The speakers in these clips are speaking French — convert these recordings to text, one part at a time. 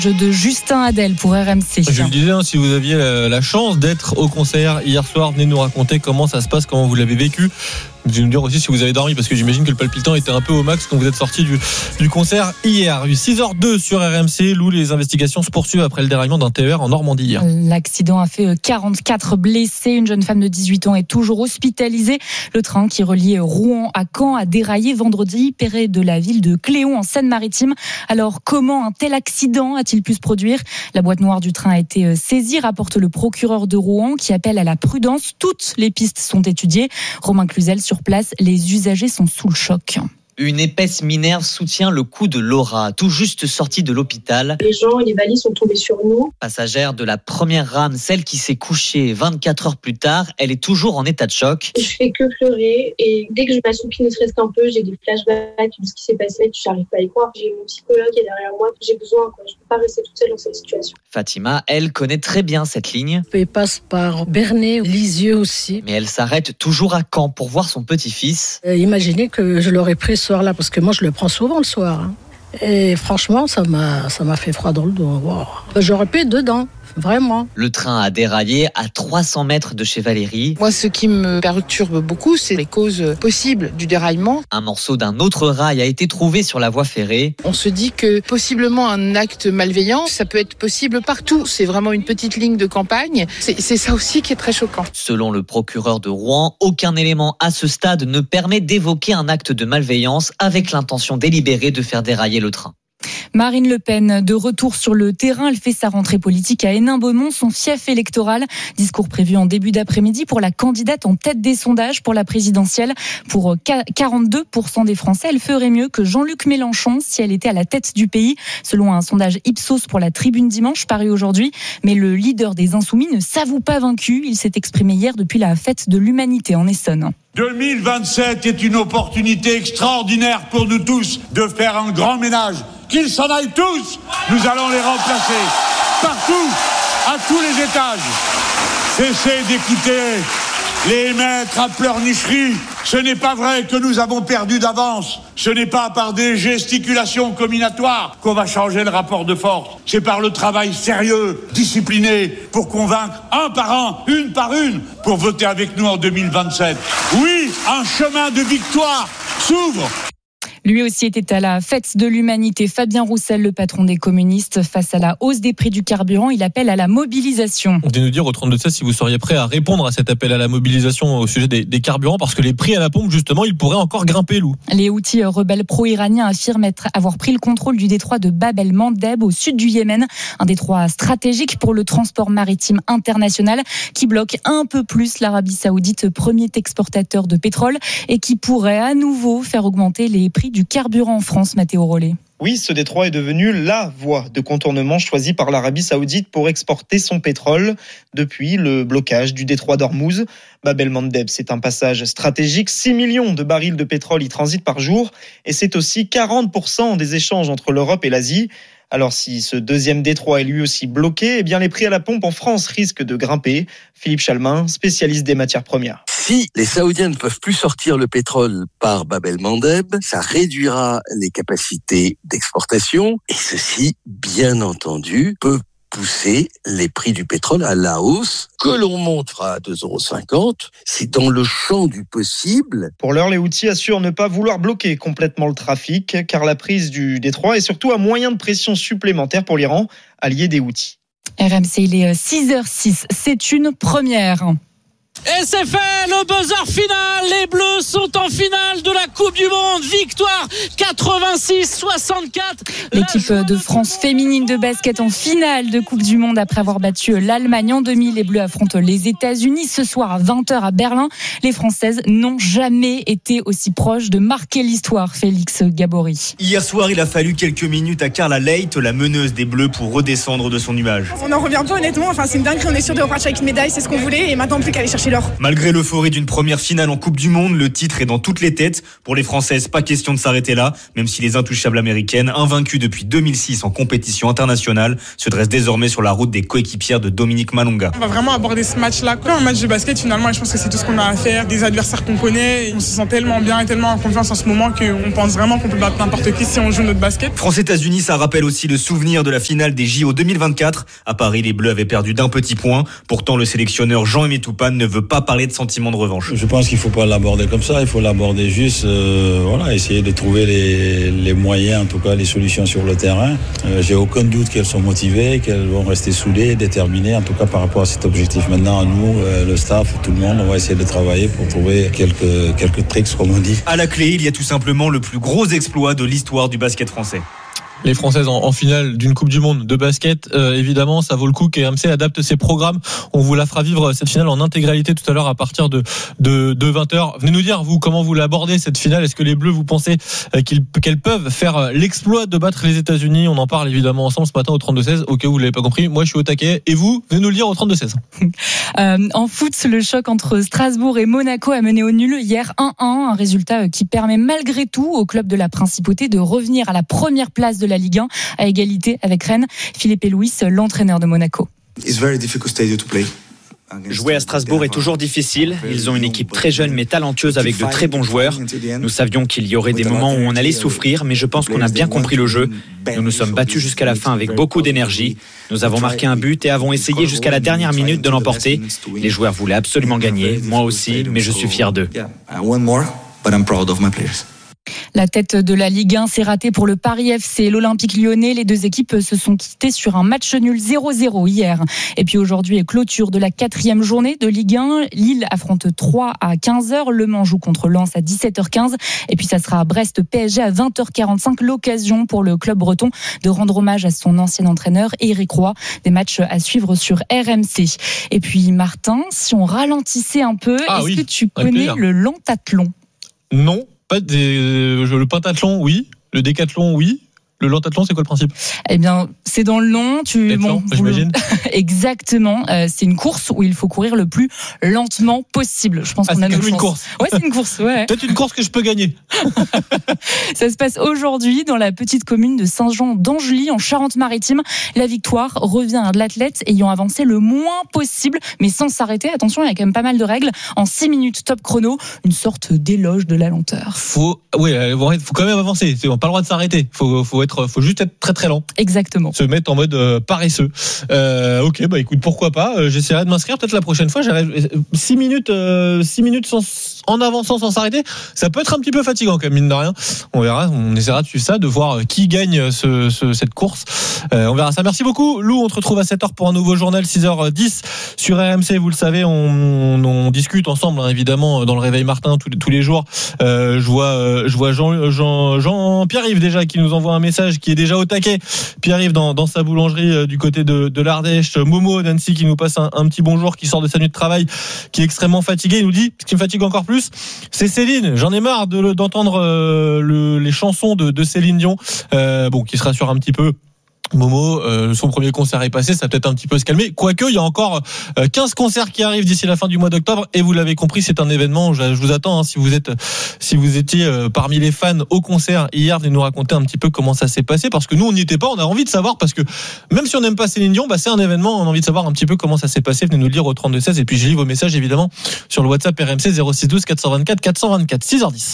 Jeu de Justin Hadel pour RMC. Je le disais, si vous aviez la chance d'être au concert hier soir, venez nous raconter comment ça se passe, comment vous l'avez vécu. Vous allez nous dire aussi si vous avez dormi, parce que j'imagine que le palpitant était un peu au max quand vous êtes sorti du concert hier. 6h02 sur RMC, Lou, les investigations se poursuivent après le déraillement d'un TER en Normandie hier. L'accident a fait 44 blessés. Une jeune femme de 18 ans est toujours hospitalisée. Le train qui reliait Rouen à Caen a déraillé vendredi près de la ville de Cléon en Seine-Maritime. Alors comment un tel accident a-t-il pu se produire ? La boîte noire du train a été saisie, rapporte le procureur de Rouen qui appelle à la prudence. Toutes les pistes sont étudiées. Romain Cluzel sur place, les usagers sont sous le choc. Une épaisse minerve soutient le cou de Laura, tout juste sortie de l'hôpital. Les gens et les valises sont tombés sur nous. Passagère de la première rame, celle qui s'est couchée 24 heures plus tard, elle est toujours en état de choc. Je fais que pleurer et dès que je m'assoupis ne serait-ce qu'un peu, j'ai des flashbacks de ce qui s'est passé. Je n'arrive pas à y croire. J'ai mon psychologue qui est derrière moi. J'ai besoin, je ne peux pas rester toute seule dans cette situation. Fatima, elle, connaît très bien cette ligne. Elle passe par Bernay, Lisieux aussi. Mais elle s'arrête toujours à Caen pour voir son petit-fils. Imaginez que je l'aurais pris ce soir-là, parce que moi je le prends souvent le soir. Et franchement, ça m'a fait froid dans le dos. Wow. J'aurais pu être dedans. Vraiment. Le train a déraillé à 300 mètres de chez Valérie. Moi, ce qui me perturbe beaucoup, c'est les causes possibles du déraillement. Un morceau d'un autre rail a été trouvé sur la voie ferrée. On se dit que possiblement un acte malveillant, ça peut être possible partout. C'est vraiment une petite ligne de campagne. C'est ça aussi qui est très choquant. Selon le procureur de Rouen, aucun élément à ce stade ne permet d'évoquer un acte de malveillance avec l'intention délibérée de faire dérailler le train. Marine Le Pen, de retour sur le terrain, elle fait sa rentrée politique à Hénin-Beaumont, son fief électoral. Discours prévu en début d'après-midi pour la candidate en tête des sondages pour la présidentielle. Pour 42% des Français, elle ferait mieux que Jean-Luc Mélenchon si elle était à la tête du pays, selon un sondage Ipsos pour la Tribune Dimanche paru aujourd'hui. Mais le leader des Insoumis ne s'avoue pas vaincu. Il s'est exprimé hier depuis la fête de l'Humanité en Essonne. 2027 est une opportunité extraordinaire pour nous tous de faire un grand ménage. Qu'ils s'en aillent tous, nous allons les remplacer. Partout, à tous les étages. Cessez d'écouter les maîtres à pleurnicherie. Ce n'est pas vrai que nous avons perdu d'avance. Ce n'est pas par des gesticulations combinatoires qu'on va changer le rapport de force. C'est par le travail sérieux, discipliné, pour convaincre un par un, une par une, pour voter avec nous en 2027. Oui, un chemin de victoire s'ouvre. Lui aussi était à la fête de l'Humanité. Fabien Roussel, le patron des communistes, face à la hausse des prix du carburant, il appelle à la mobilisation. Vous venez nous dire au 32-16 si vous seriez prêt à répondre à cet appel à la mobilisation au sujet des carburants, parce que les prix à la pompe, justement, ils pourraient encore grimper, Lou. Les Houthis rebelles pro-iraniens affirment avoir pris le contrôle du détroit de Bab el-Mandeb au sud du Yémen, un détroit stratégique pour le transport maritime international qui bloque un peu plus l'Arabie Saoudite, premier exportateur de pétrole, et qui pourrait à nouveau faire augmenter les prix du carburant en France, Mathéo Rollet. Oui, ce détroit est devenu la voie de contournement choisie par l'Arabie Saoudite pour exporter son pétrole depuis le blocage du détroit d'Ormuz. Bab el-Mandeb, c'est un passage stratégique. 6 millions de barils de pétrole y transitent par jour et c'est aussi 40% des échanges entre l'Europe et l'Asie. Alors si ce deuxième détroit est lui aussi bloqué, eh bien les prix à la pompe en France risquent de grimper. Philippe Chalmin, spécialiste des matières premières. Si les Saoudiens ne peuvent plus sortir le pétrole par Bab el-Mandeb, ça réduira les capacités d'exportation et ceci, bien entendu, peut pousser les prix du pétrole à la hausse, que l'on montera à 2,50 €. C'est dans le champ du possible. Pour l'heure, les Houthis assurent ne pas vouloir bloquer complètement le trafic, car la prise du détroit est surtout un moyen de pression supplémentaire pour l'Iran, allié des Houthis. RMC, il est 6h06, c'est une première. Et c'est fait, le buzzer final, les Bleus sont en finale de la Coupe du Monde, victoire 86-64. L'équipe de France féminine de basket en finale de Coupe du Monde après avoir battu l'Allemagne en demi. Les Bleus affrontent les États-Unis ce soir à 20h à Berlin. Les Françaises n'ont jamais été aussi proches de marquer l'histoire, Félix Gabory. Hier soir, il a fallu quelques minutes à Carla Leight, la meneuse des Bleus, pour redescendre de son nuage. On n'en revient pas honnêtement, c'est une dinguerie, on est sûr de repartir avec une médaille, c'est ce qu'on voulait et maintenant plus qu'à aller chercher l'or. Malgré l'euphorie d'une première finale en Coupe du Monde, le titre est dans toutes les têtes. Pour les Françaises, pas question de s'arrêter là, même si les intouchables américaines, invaincues depuis 2006 en compétition internationale, se dressent désormais sur la route des coéquipières de Dominique Malonga. On va vraiment aborder ce match-là comme un match de basket finalement, et je pense que c'est tout ce qu'on a à faire, des adversaires qu'on connaît. On se sent tellement bien et tellement en confiance en ce moment qu'on pense vraiment qu'on peut battre n'importe qui si on joue notre basket. France-États-Unis, ça rappelle aussi le souvenir de la finale des JO 2024. À Paris, les Bleus avaient perdu d'1 petit point. Pourtant, le sélectionneur Jean-Aimé Toupane ne veut pas parler de sentiment de revanche. Je pense qu'il ne faut pas l'aborder comme ça, il faut l'aborder juste, essayer de trouver les moyens, en tout cas les solutions sur le terrain. J'ai aucun doute qu'elles sont motivées, qu'elles vont rester soudées, déterminées, en tout cas par rapport à cet objectif. Maintenant, nous, le staff, tout le monde, on va essayer de travailler pour trouver quelques tricks, comme on dit. À la clé, il y a tout simplement le plus gros exploit de l'histoire du basket français. Les Françaises en finale d'une Coupe du Monde de basket, évidemment, ça vaut le coup qu'RMC adapte ses programmes. On vous la fera vivre cette finale en intégralité tout à l'heure à partir de 20h. Venez nous dire, vous, comment vous l'abordez cette finale. Est-ce que les Bleus, vous pensez qu'elles peuvent faire l'exploit de battre les États-Unis? On en parle évidemment ensemble ce matin au 32-16. Au cas où vous l'avez pas compris, moi je suis au taquet. Et vous, venez nous le dire au 32-16. En foot, le choc entre Strasbourg et Monaco a mené au nul hier 1-1. Un résultat qui permet malgré tout au club de la Principauté de revenir à la première place de la Ligue 1 à égalité avec Rennes. Philippe Louis, l'entraîneur de Monaco. Jouer à Strasbourg est toujours difficile. Ils ont une équipe très jeune mais talentueuse avec de très bons joueurs. Nous savions qu'il y aurait des moments où on allait souffrir, mais je pense qu'on a bien compris le jeu. Nous nous sommes battus jusqu'à la fin avec beaucoup d'énergie. Nous avons marqué un but et avons essayé jusqu'à la dernière minute de l'emporter. Les joueurs voulaient absolument gagner, moi aussi, mais je suis fier d'eux. La tête de la Ligue 1 s'est ratée pour le Paris FC et l'Olympique Lyonnais. Les deux équipes se sont quittées sur un match nul 0-0 hier. Et puis aujourd'hui, clôture de la 4e journée de Ligue 1. Lille affronte 3 à 15h. Le Mans joue contre Lens à 17h15. Et puis ça sera Brest-PSG à 20h45. L'occasion pour le club breton de rendre hommage à son ancien entraîneur Éric Roy. Des matchs à suivre sur RMC. Et puis Martin, si on ralentissait un peu, est-ce que tu connais le lentathlon? Non. Le pentathlon, oui. Le décathlon, oui. Le lentathlon, c'est quoi le principe? Eh bien, c'est dans le long. J'imagine. Exactement. C'est une course où il faut courir le plus lentement possible. Je pense qu'on a nos chances. Une course. Ouais, c'est une course. Ouais. Peut-être une course que je peux gagner. Ça se passe aujourd'hui dans la petite commune de Saint-Jean-d'Angely, en Charente-Maritime. La victoire revient à l'athlète ayant avancé le moins possible, mais sans s'arrêter. Attention, il y a quand même pas mal de règles. En 6 minutes top chrono, une sorte d'éloge de la lenteur. Faut quand même avancer. On n'a pas le droit de s'arrêter. Faut juste être très très lent. Exactement. Se mettre en mode paresseux. Ok, bah écoute, pourquoi pas. J'essaierai de m'inscrire peut-être la prochaine fois. 6 minutes en avançant sans s'arrêter. Ça peut être un petit peu fatigant quand même, mine de rien. On verra, on essaiera de suivre ça, de voir qui gagne cette course. On verra ça. Merci beaucoup Lou, on te retrouve à 7h pour un nouveau journal, 6h10 sur RMC. Vous le savez, on discute ensemble, hein, évidemment, dans le Réveil Martin tous les jours. Je vois Jean Pierre-Yves déjà qui nous envoie un message, qui est déjà au taquet. Pierre-Yves dans sa boulangerie du côté de l'Ardèche. Momo d'Annecy qui nous passe un petit bonjour, qui sort de sa nuit de travail, qui est extrêmement fatigué. Il nous dit, ce qui me fatigue encore plus, c'est Céline. J'en ai marre d'entendre les chansons de Céline Dion, qui se rassure un petit peu. Momo, son premier concert est passé, ça va peut-être un petit peu se calmer. Quoique, il y a encore 15 concerts qui arrivent d'ici la fin du mois d'octobre. Et vous l'avez compris, c'est un événement. Je vous attends, hein, si vous étiez parmi les fans au concert hier, venez nous raconter un petit peu comment ça s'est passé. Parce que nous, on n'y était pas, on a envie de savoir. Parce que même si on n'aime pas Céline Dion, c'est un événement, on a envie de savoir un petit peu comment ça s'est passé. Venez nous le dire au 32-16. Et puis, je lis vos messages, évidemment, sur le WhatsApp RMC 0612 424 424. 6h10.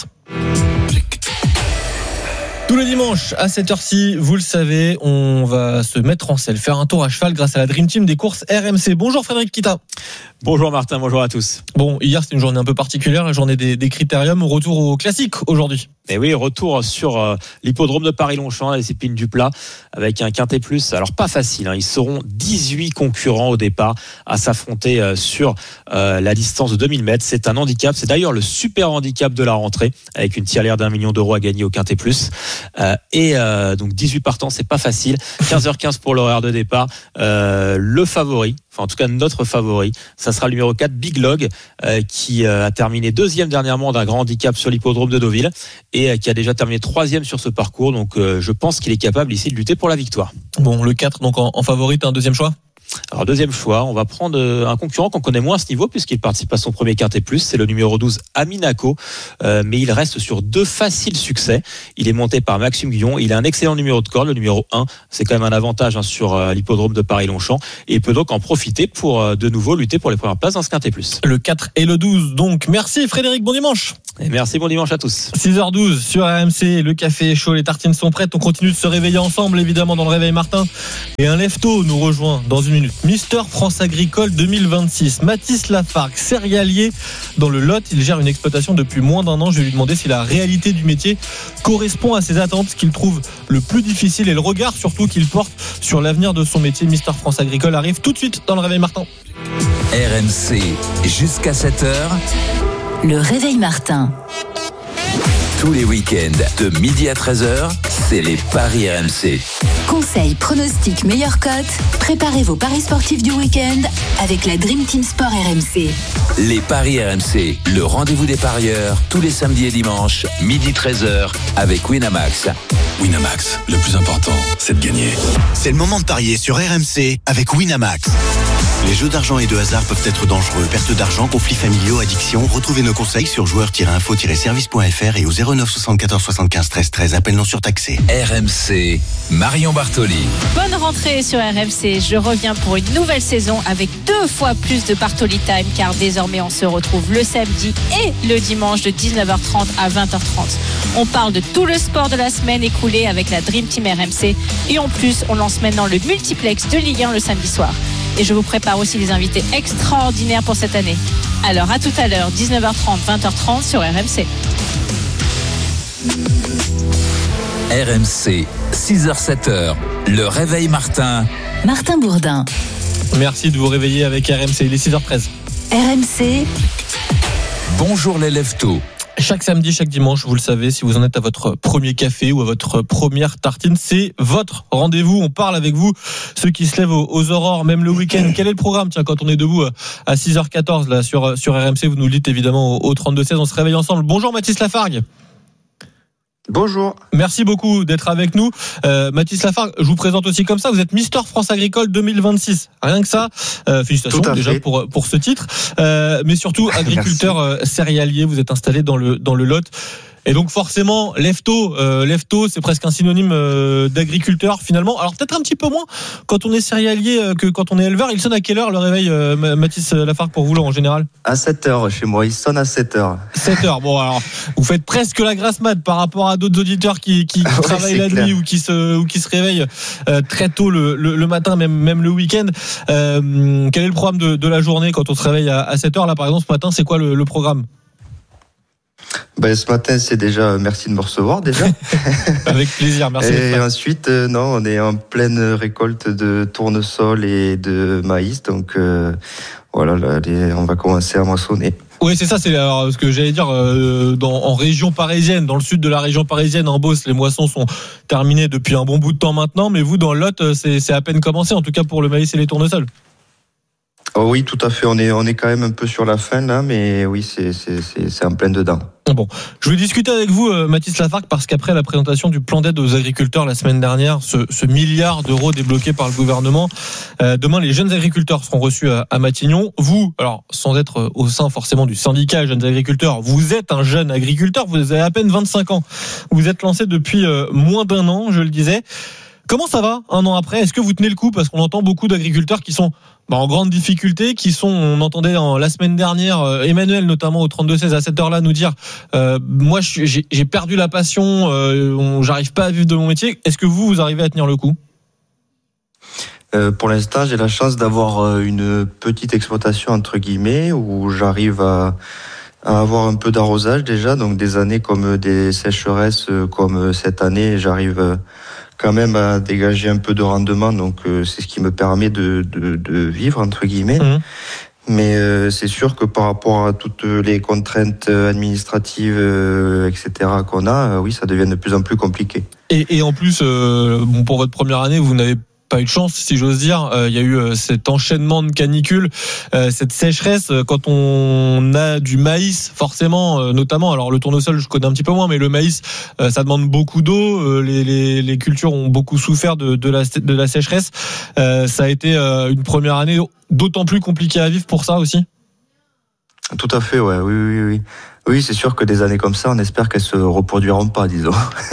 Tous les dimanches à cette heure-ci, vous le savez, on va se mettre en selle, faire un tour à cheval grâce à la Dream Team des courses RMC. Bonjour Frédéric Kita. Bonjour Martin, bonjour à tous. Bon, hier c'était une journée un peu particulière, la journée des critériums. Retour au classique aujourd'hui. Et oui, retour sur l'hippodrome de Paris-Longchamp, la discipline du plat, avec un quintet plus. Alors pas facile, hein. Ils seront 18 concurrents au départ à s'affronter sur la distance de 2000 mètres. C'est un handicap, c'est d'ailleurs le super handicap de la rentrée, avec une tirelire d'1 million d'euros à gagner au quintet plus. Donc 18 partants, c'est pas facile. 15h15 pour l'horaire de départ. Le favori, enfin en tout cas notre favori, ça sera le numéro 4, Big Log, qui a terminé 2e dernièrement d'un grand handicap sur l'hippodrome de Deauville et qui a déjà terminé 3e sur ce parcours. Donc je pense qu'il est capable ici de lutter pour la victoire. Bon, le 4 donc en favori, t'as un deuxième choix? Alors deuxième choix, on va prendre un concurrent qu'on connaît moins à ce niveau puisqu'il participe à son premier Quintet Plus, c'est le numéro 12 Aminaco, mais il reste sur 2 faciles succès. Il est monté par Maxime Guillon, il a un excellent numéro de corde, le numéro 1, c'est quand même un avantage sur l'hippodrome de Paris-Longchamp et il peut donc en profiter pour de nouveau lutter pour les premières places dans ce Quintet Plus. Le 4 et le 12 donc. Merci Frédéric, bon dimanche. Et merci, bon dimanche à tous. 6h12 sur RMC, le café est chaud, les tartines sont prêtes, on continue de se réveiller ensemble évidemment dans le Réveil Martin. Et un lefto nous rejoint dans une minute. Mister France Agricole 2026, Mathis Lafargue, céréalier dans le Lot, il gère une exploitation depuis moins d'1 an. Je vais lui demander si la réalité du métier correspond à ses attentes, ce qu'il trouve le plus difficile et le regard surtout qu'il porte sur l'avenir de son métier. Mister France Agricole arrive tout de suite dans le Réveil Martin. RMC jusqu'à 7h. Le Réveil Martin. Tous les week-ends de midi à 13h, c'est les paris RMC. Conseils, pronostics, meilleures cotes. Préparez vos paris sportifs du week-end avec la Dream Team Sport RMC. Les paris RMC, le rendez-vous des parieurs, tous les samedis et dimanches, midi 13h, avec Winamax. Winamax, le plus important, c'est de gagner. C'est le moment de parier sur RMC avec Winamax. Les jeux d'argent et de hasard peuvent être dangereux. Perte d'argent, conflits familiaux, addiction. Retrouvez nos conseils sur joueurs-info-service.fr et au 09 74 75 13 13. Appel non surtaxé. RMC, Marion Bartoli. Bonne rentrée sur RMC. Je reviens pour une nouvelle saison avec 2 fois plus de Bartoli Time car désormais on se retrouve le samedi et le dimanche de 19h30 à 20h30. On parle de tout le sport de la semaine écoulée avec la Dream Team RMC et en plus on lance maintenant le multiplex de Ligue 1 le samedi soir. Et je vous prépare aussi des invités extraordinaires pour cette année. Alors à tout à l'heure, 19h30, 20h30 sur RMC. RMC, 6h-7h, le Réveil Martin. Martin Bourdin. Merci de vous réveiller avec RMC, il est 6h13. RMC. Bonjour les leftos. Chaque samedi, chaque dimanche, vous le savez, si vous en êtes à votre premier café ou à votre première tartine, c'est votre rendez-vous. On parle avec vous, ceux qui se lèvent aux aurores, même le week-end. Quel est le programme ? Tiens, quand on est debout à 6h14 là sur RMC, vous nous le dites évidemment au 32-16. On se réveille ensemble. Bonjour Mathis Lafargue. Bonjour. Merci beaucoup d'être avec nous. Mathis Lafargue, je vous présente aussi comme ça. Vous êtes Mister France Agricole 2026. Rien que ça. Félicitations déjà pour ce titre. Mais surtout, agriculteur céréalier. Vous êtes installé dans le Lot. Et donc forcément, lefto, c'est presque un synonyme d'agriculteur finalement. Alors peut-être un petit peu moins quand on est céréalier que quand on est éleveur. Il sonne à quelle heure le réveil, Mathis Lafargue, pour vous là, en général ? À 7h chez moi, il sonne à 7h. 7h, bon alors, vous fêtes presque la grasse mat par rapport à d'autres auditeurs qui travaillent la nuit ou qui se réveillent très tôt le matin, même le week-end. Quel est le programme de la journée quand on se réveille à 7h là par exemple ce matin ? C'est quoi le programme ? Ce matin, c'est déjà merci de me recevoir déjà. Avec plaisir, merci. Et ensuite, on est en pleine récolte de tournesol et de maïs, donc voilà, là, on va commencer à moissonner. Oui, c'est ça, c'est ce que j'allais dire en région parisienne, dans le sud de la région parisienne, en Beauce, les moissons sont terminées depuis un bon bout de temps maintenant, mais vous, dans le Lot, c'est à peine commencé, en tout cas pour le maïs et les tournesols. Oh oui, tout à fait. On est quand même un peu sur la fin là, mais oui, c'est en plein dedans. Bon, je vais discuter avec vous, Mathis Lafargue, parce qu'après la présentation du plan d'aide aux agriculteurs la semaine dernière, ce milliard d'euros débloqué par le gouvernement, demain les jeunes agriculteurs seront reçus à Matignon. Vous, alors sans être au sein forcément du syndicat jeunes agriculteurs, vous êtes un jeune agriculteur, vous avez à peine 25 ans. Vous êtes lancé depuis moins d'1 an, je le disais. Comment ça va un an après ? Est-ce que vous tenez le coup ? Parce qu'on entend beaucoup d'agriculteurs qui sont en grande difficulté, on entendait la semaine dernière Emmanuel notamment au 32-16 à cette heure-là nous dire moi j'ai perdu la passion, j'arrive pas à vivre de mon métier. Est-ce que vous arrivez à tenir le coup ? Pour l'instant, j'ai la chance d'avoir une petite exploitation entre guillemets où j'arrive à avoir un peu d'arrosage déjà, donc des années comme des sécheresses comme cette année, j'arrive quand même à dégager un peu de rendement, donc c'est ce qui me permet de vivre entre guillemets. Mais c'est sûr que par rapport à toutes les contraintes administratives, etc. qu'on a, oui, ça devient de plus en plus compliqué. Et en plus, pour votre première année, vous n'avez pas eu de chance, si j'ose dire. Il y a eu cet enchaînement de canicules, cette sécheresse. Quand on a du maïs, forcément, notamment, alors le tournesol, je connais un petit peu moins, mais le maïs, ça demande beaucoup d'eau. Les cultures ont beaucoup souffert de la sécheresse. Ça a été une première année d'autant plus compliquée à vivre pour ça aussi. Tout à fait, ouais. Oui. Oui, c'est sûr que des années comme ça, on espère qu'elles se reproduiront pas, disons.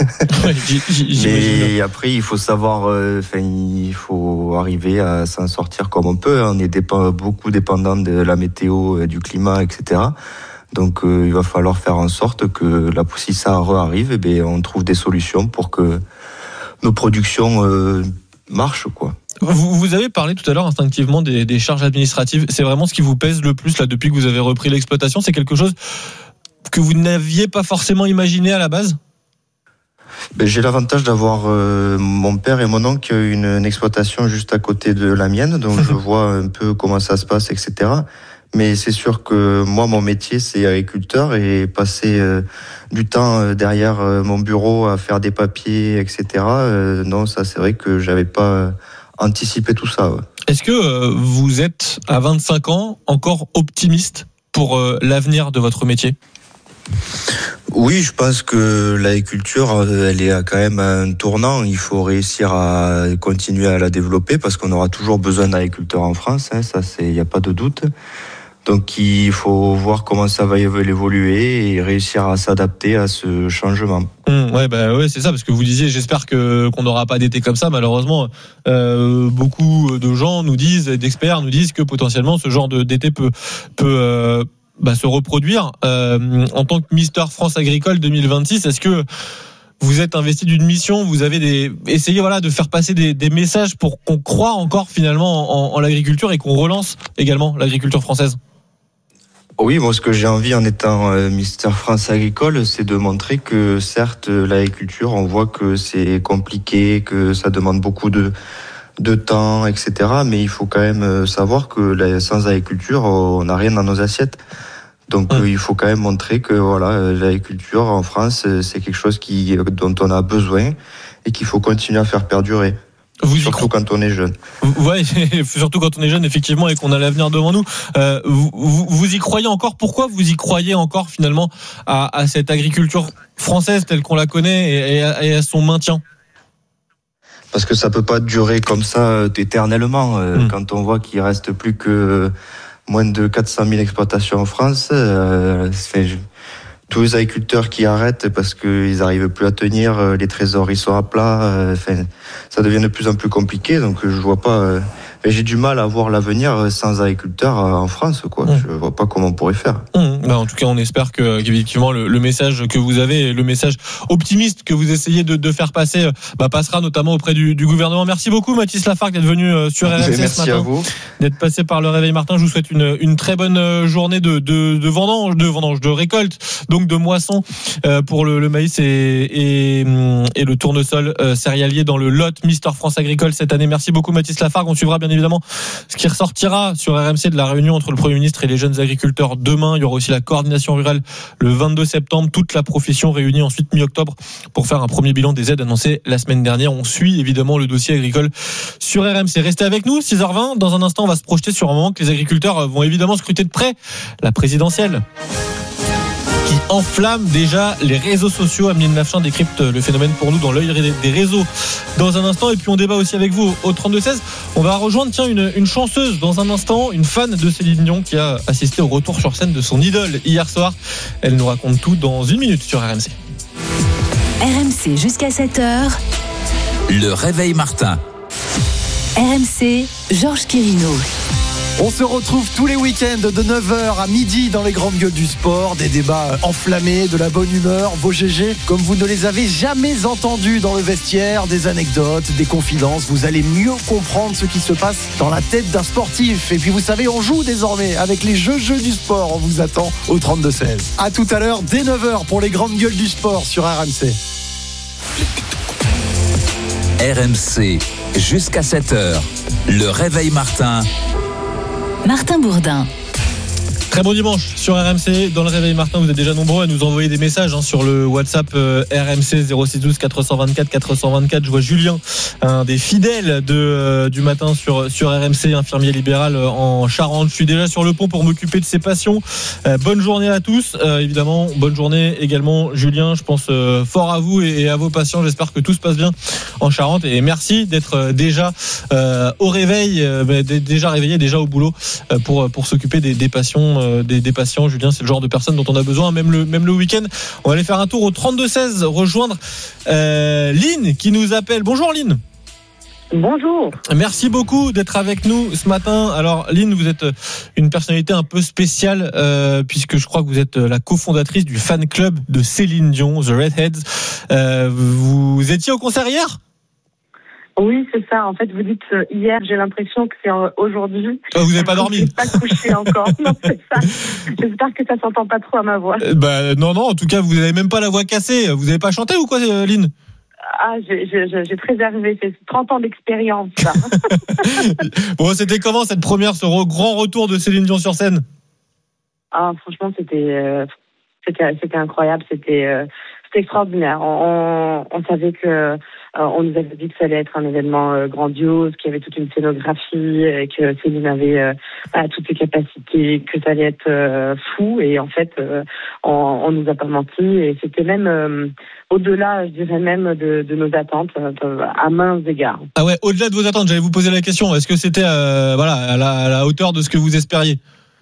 Mais après, il faut savoir, il faut arriver à s'en sortir comme on peut. On est beaucoup dépendant de la météo, du climat, etc. Donc, il va falloir faire en sorte que si ça arrive, on trouve des solutions pour que nos productions marchent, quoi. Vous avez parlé tout à l'heure instinctivement des charges administratives. C'est vraiment ce qui vous pèse le plus là depuis que vous avez repris l'exploitation. C'est quelque chose que vous n'aviez pas forcément imaginé à la base? J'ai l'avantage d'avoir mon père et mon oncle une exploitation juste à côté de la mienne, donc je vois un peu comment ça se passe, etc. Mais c'est sûr que moi, mon métier, c'est agriculteur, et passer du temps derrière mon bureau à faire des papiers, etc. Non, ça, c'est vrai que j'avais pas anticipé tout ça. Ouais. Est-ce que vous êtes, à 25 ans, encore optimiste pour l'avenir de votre métier ? Oui, je pense que l'agriculture, elle est quand même un tournant. Il faut réussir à continuer à la développer parce qu'on aura toujours besoin d'agriculteurs en France. Ça, il n'y a pas de doute. Donc, il faut voir comment ça va évoluer et réussir à s'adapter à ce changement. Ouais, c'est ça, parce que vous disiez, j'espère qu'on n'aura pas d'été comme ça. Malheureusement, beaucoup de gens nous disent, d'experts nous disent que potentiellement ce genre d'été peut se reproduire. En tant que Mister France Agricole 2026, est-ce que vous êtes investi d'une mission, vous avez essayé de faire passer des messages pour qu'on croie encore finalement en l'agriculture et qu'on relance également l'agriculture française? Oui, moi ce que j'ai envie en étant Mister France Agricole, c'est de montrer que certes l'agriculture, on voit que c'est compliqué, que ça demande beaucoup de temps, etc. Mais il faut quand même savoir que sans agriculture, on n'a rien dans nos assiettes. Donc il faut quand même montrer que l'agriculture en France, c'est quelque chose dont on a besoin et qu'il faut continuer à faire perdurer. Surtout quand on est jeune. Ouais, surtout quand on est jeune, effectivement, et qu'on a l'avenir devant nous. Vous y croyez encore? Pourquoi vous y croyez encore finalement à cette agriculture française telle qu'on la connaît et à son maintien? Parce que ça peut pas durer comme ça éternellement. Quand on voit qu'il reste plus que moins de 400 000 exploitations en France, tous les agriculteurs qui arrêtent parce qu'ils n'arrivent plus à tenir, les trésoreries sont à plat, ça devient de plus en plus compliqué. Donc je vois pas. J'ai du mal à voir l'avenir sans agriculteurs en France, quoi. Je vois pas comment on pourrait faire. En tout cas, on espère qu'effectivement le message que vous avez, le message optimiste que vous essayez de faire passer, passera notamment auprès du gouvernement. Merci beaucoup, Mathis Lafargue, d'être venu sur RMC ce matin. Merci à vous. D'être passé par le Réveil Martin. Je vous souhaite une très bonne journée de vendange, de récolte, donc de moisson pour le maïs et le tournesol céréalier dans le Lot Mister France Agricole cette année. Merci beaucoup, Mathis Lafargue. On suivra bien évidemment ce qui ressortira sur RMC de la réunion entre le Premier ministre et les jeunes agriculteurs demain. Il y aura aussi la coordination rurale le 22 septembre. Toute la profession réunie ensuite mi-octobre pour faire un premier bilan des aides annoncées la semaine dernière. On suit évidemment le dossier agricole sur RMC. Restez avec nous, 6h20. Dans un instant, on va se projeter sur un moment que les agriculteurs vont évidemment scruter de près, la présidentielle, qui enflamme déjà les réseaux sociaux. Ameline Lafchin décrypte le phénomène pour nous dans l'œil des réseaux dans un instant. Et puis on débat aussi avec vous au 32-16. On va rejoindre une chanceuse dans un instant, une fan de Céline Dion qui a assisté au retour sur scène de son idole hier soir. Elle nous raconte tout dans une minute sur RMC. RMC jusqu'à 7h. Le Réveil Martin. RMC, Georges Quirino. On se retrouve tous les week-ends de 9h à midi dans les grandes gueules du sport. Des débats enflammés, de la bonne humeur, vos GG comme vous ne les avez jamais entendus dans le vestiaire, des anecdotes, des confidences. Vous allez mieux comprendre ce qui se passe dans la tête d'un sportif. Et puis vous savez, on joue désormais avec les jeux du sport. On vous attend au 32-16. À tout à l'heure, dès 9h pour les grandes gueules du sport sur RMC. RMC, jusqu'à 7h. Le Réveil Martin. Martin Bourdin. Très bon dimanche sur RMC. Dans le Réveil Martin, vous êtes déjà nombreux à nous envoyer des messages sur le WhatsApp RMC 0612 424 424. Je vois Julien, un des fidèles du matin sur RMC, infirmier libéral en Charente. Je suis déjà sur le pont pour m'occuper de ses passions. Bonne journée à tous. Évidemment, bonne journée également Julien. Je pense fort à vous et à vos patients. J'espère que tout se passe bien en Charente. Et merci d'être déjà au réveil, déjà réveillé, déjà au boulot pour s'occuper des patients. Des patients, Julien, c'est le genre de personne dont on a besoin, même le week-end. On va aller faire un tour au 32-16, rejoindre Lynn qui nous appelle. Bonjour Lynn. Bonjour. Merci beaucoup d'être avec nous ce matin. Alors Lynn, vous êtes une personnalité un peu spéciale puisque je crois que vous êtes la cofondatrice du fan club de Céline Dion, The Redheads. Vous étiez au concert hier ? Oui, c'est ça. En fait, vous dites hier, j'ai l'impression que c'est aujourd'hui. Vous n'avez pas dormi ? Je n'ai pas couché encore. Non, c'est ça. J'espère que ça s'entend pas trop à ma voix. Non. En tout cas, vous n'avez même pas la voix cassée. Vous n'avez pas chanté ou quoi, Lynn ? Ah, j'ai préservé. C'est 30 ans d'expérience, là. Bon, c'était comment cette première, ce grand retour de Céline Dion sur scène ? Ah, franchement, c'était incroyable. C'était extraordinaire. On savait que on nous avait dit que ça allait être un événement grandiose, qu'il y avait toute une scénographie, que Céline avait toutes ses capacités, que ça allait être fou. Et en fait, on nous a pas menti. Et c'était même au-delà, je dirais même, de nos attentes à maints égards. Ah ouais, au-delà de vos attentes, j'allais vous poser la question. Est-ce que c'était à la hauteur de ce que vous espériez ?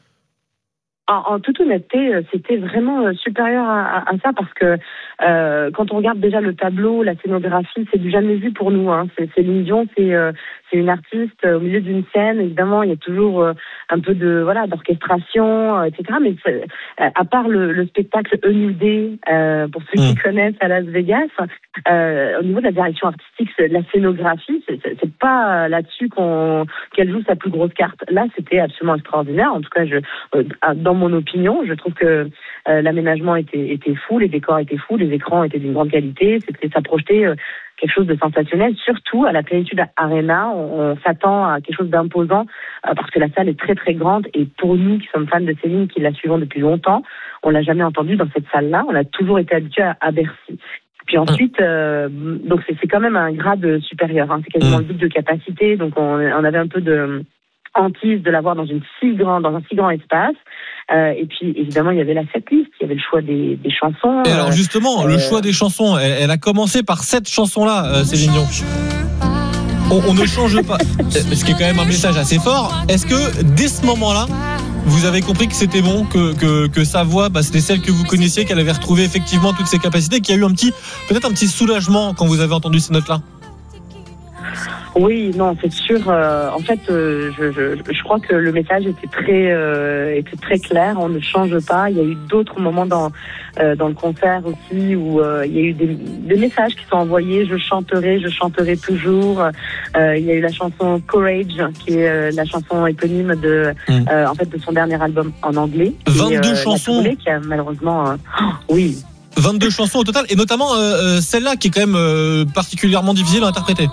En toute honnêteté, c'était vraiment supérieur à ça parce que quand on regarde déjà le tableau, la scénographie, c'est du jamais vu pour nous. C'est Céline Dion, c'est une artiste au milieu d'une scène. Évidemment, il y a toujours un peu d'orchestration, etc. Mais à part le spectacle A New Day, pour ceux qui connaissent à Las Vegas, au niveau de la direction artistique, la scénographie, c'est pas là-dessus qu'elle joue sa plus grosse carte. Là, c'était absolument extraordinaire. En tout cas, dans mon opinion, je trouve que l'aménagement était fou, les décors étaient fous, les écrans étaient d'une grande qualité, ça projetait quelque chose de sensationnel, surtout à la Plénitude Arena. On s'attend à quelque chose d'imposant parce que la salle est très très grande et pour nous qui sommes fans de Céline, qui la suivons depuis longtemps, on l'a jamais entendue dans cette salle-là, on a toujours été habitués à Bercy. Puis ensuite, donc c'est quand même un grade supérieur, c'est quasiment le double de capacité, donc on avait un peu de hantise de l'avoir dans un si grand espace. Et puis évidemment il y avait la setlist, il y avait le choix des chansons. Et alors justement, le choix des chansons, elle a commencé par cette chanson-là, Céline Dion. On ne change pas. Ce qui est quand même un message assez fort. Est-ce que dès ce moment-là, vous avez compris que c'était bon, que sa voix, c'était celle que vous connaissiez, qu'elle avait retrouvé effectivement toutes ses capacités, qu'il y a eu peut-être un petit soulagement quand vous avez entendu ces notes-là? Oui, non, c'est sûr. En fait, je crois que le message était très clair. On ne change pas. Il y a eu d'autres moments dans le concert aussi où il y a eu des messages qui sont envoyés. Je chanterai toujours. Il y a eu la chanson Courage, qui est la chanson éponyme de son dernier album en anglais. 22 chansons. Qui a malheureusement, oui. 22 chansons au total, et notamment celle-là qui est quand même particulièrement difficile à interpréter.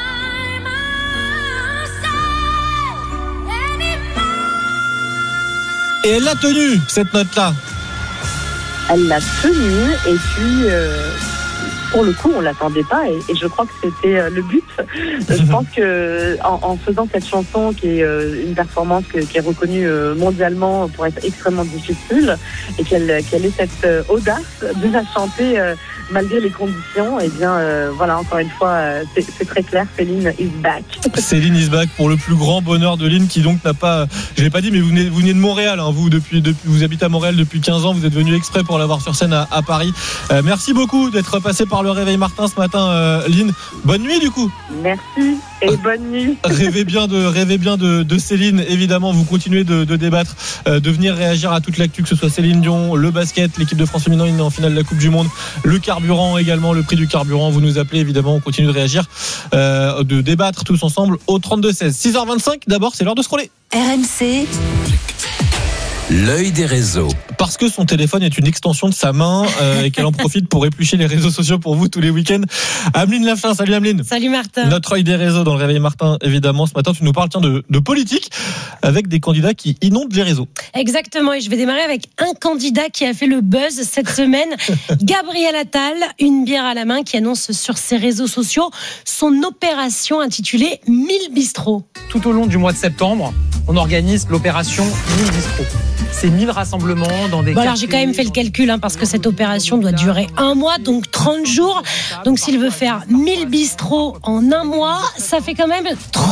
Et elle l'a tenue, cette note-là. Elle l'a tenue, et puis pour le coup, on l'attendait pas, et je crois que c'était le but. Je pense que en faisant cette chanson, qui est une performance qui est reconnue mondialement pour être extrêmement difficile, et qu'elle ait cette audace de la chanter malgré les conditions, et bien voilà, encore une fois, c'est très clair, Céline is back. Céline is back, pour le plus grand bonheur de Lynn, qui donc n'a pas, je l'ai pas dit, mais vous venez de Montréal, vous vous habitez à Montréal depuis 15 ans, vous êtes venu exprès pour l'avoir sur scène à Paris. Merci beaucoup d'être passé par le Réveil Martin ce matin, Lynn. Bonne nuit du coup. Merci et bonne nuit. Rêvez bien de Céline, évidemment. Vous continuez de débattre, de venir réagir à toute l'actu, que ce soit Céline Dion, le basket, l'équipe de France féminine en finale de la Coupe du Monde, le carburant également, le prix du carburant. Vous nous appelez, évidemment, on continue de réagir, de débattre tous ensemble au 32-16. 6h25, d'abord c'est l'heure de scroller. RMC L'œil des réseaux. Parce que son téléphone est une extension de sa main et qu'elle en profite pour éplucher les réseaux sociaux pour vous tous les week-ends. Ameline Lafin, salut Ameline. Salut Martin. Notre œil des réseaux dans le Réveil Martin, évidemment. Ce matin, tu nous parles de politique avec des candidats qui inondent les réseaux. Exactement, et je vais démarrer avec un candidat qui a fait le buzz cette semaine, Gabriel Attal, une bière à la main, qui annonce sur ses réseaux sociaux son opération intitulée 1000 bistrots. Tout au long du mois de septembre, on organise l'opération 1000 bistrots. C'est 1000 rassemblements dans des alors j'ai quand même fait le calcul parce que cette opération doit durer un mois, donc 30 jours. Donc s'il veut faire 1000 bistrots en un mois, ça fait quand même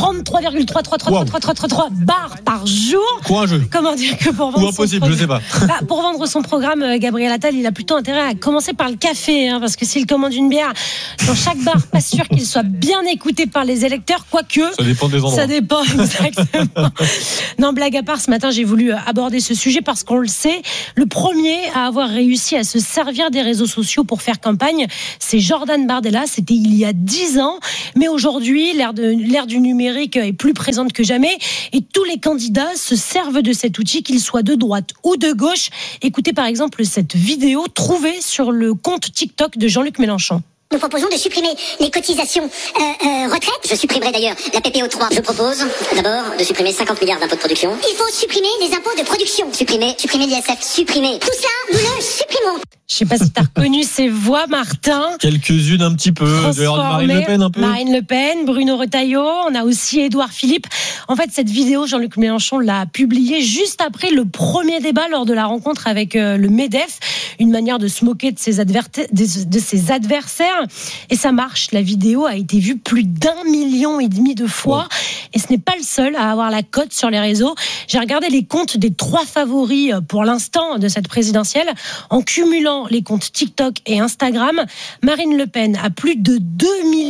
33,333 bars par jour. Courageux. Comment dire que pour vendre ou impossible, je sais pas. Pour vendre son programme, Gabriel Attal, il a plutôt intérêt à commencer par le café, parce que s'il commande une bière dans chaque bar, pas sûr qu'il soit bien écouté par les électeurs, quoique. Ça dépend des endroits. Ça dépend, exactement. Non, blague à part, ce matin, j'ai voulu aborder ce sujet parce qu'on le sait, le premier à avoir réussi à se servir des réseaux sociaux pour faire campagne, c'est Jordan Bardella. C'était il y a 10 ans. Mais aujourd'hui, l'ère du numérique est plus présente que jamais et tous les candidats se servent de cet outil, qu'ils soient de droite ou de gauche. Écoutez par exemple cette vidéo trouvée sur le compte TikTok de Jean-Luc Mélenchon. Nous proposons de supprimer les cotisations retraite. Je supprimerai d'ailleurs la PPO3. Je propose d'abord de supprimer 50 milliards d'impôts de production. Il faut supprimer les impôts de production. Supprimer l'ISF. Supprimer. Tout ça, nous le supprimons. Je sais pas si tu as reconnu ces voix, Martin. Quelques-unes un petit peu. De Marine Le Pen un peu. Marine Le Pen, Bruno Retailleau. On a aussi Édouard Philippe. En fait, cette vidéo, Jean-Luc Mélenchon l'a publiée juste après le premier débat lors de la rencontre avec le MEDEF. Une manière de se moquer de ses adversaires. Et ça marche. La vidéo a été vue plus d'1,5 million de fois. Et ce n'est pas le seul à avoir la cote sur les réseaux. J'ai regardé les comptes des 3 favoris pour l'instant de cette présidentielle. En cumulant les comptes TikTok et Instagram, Marine Le Pen a plus de 2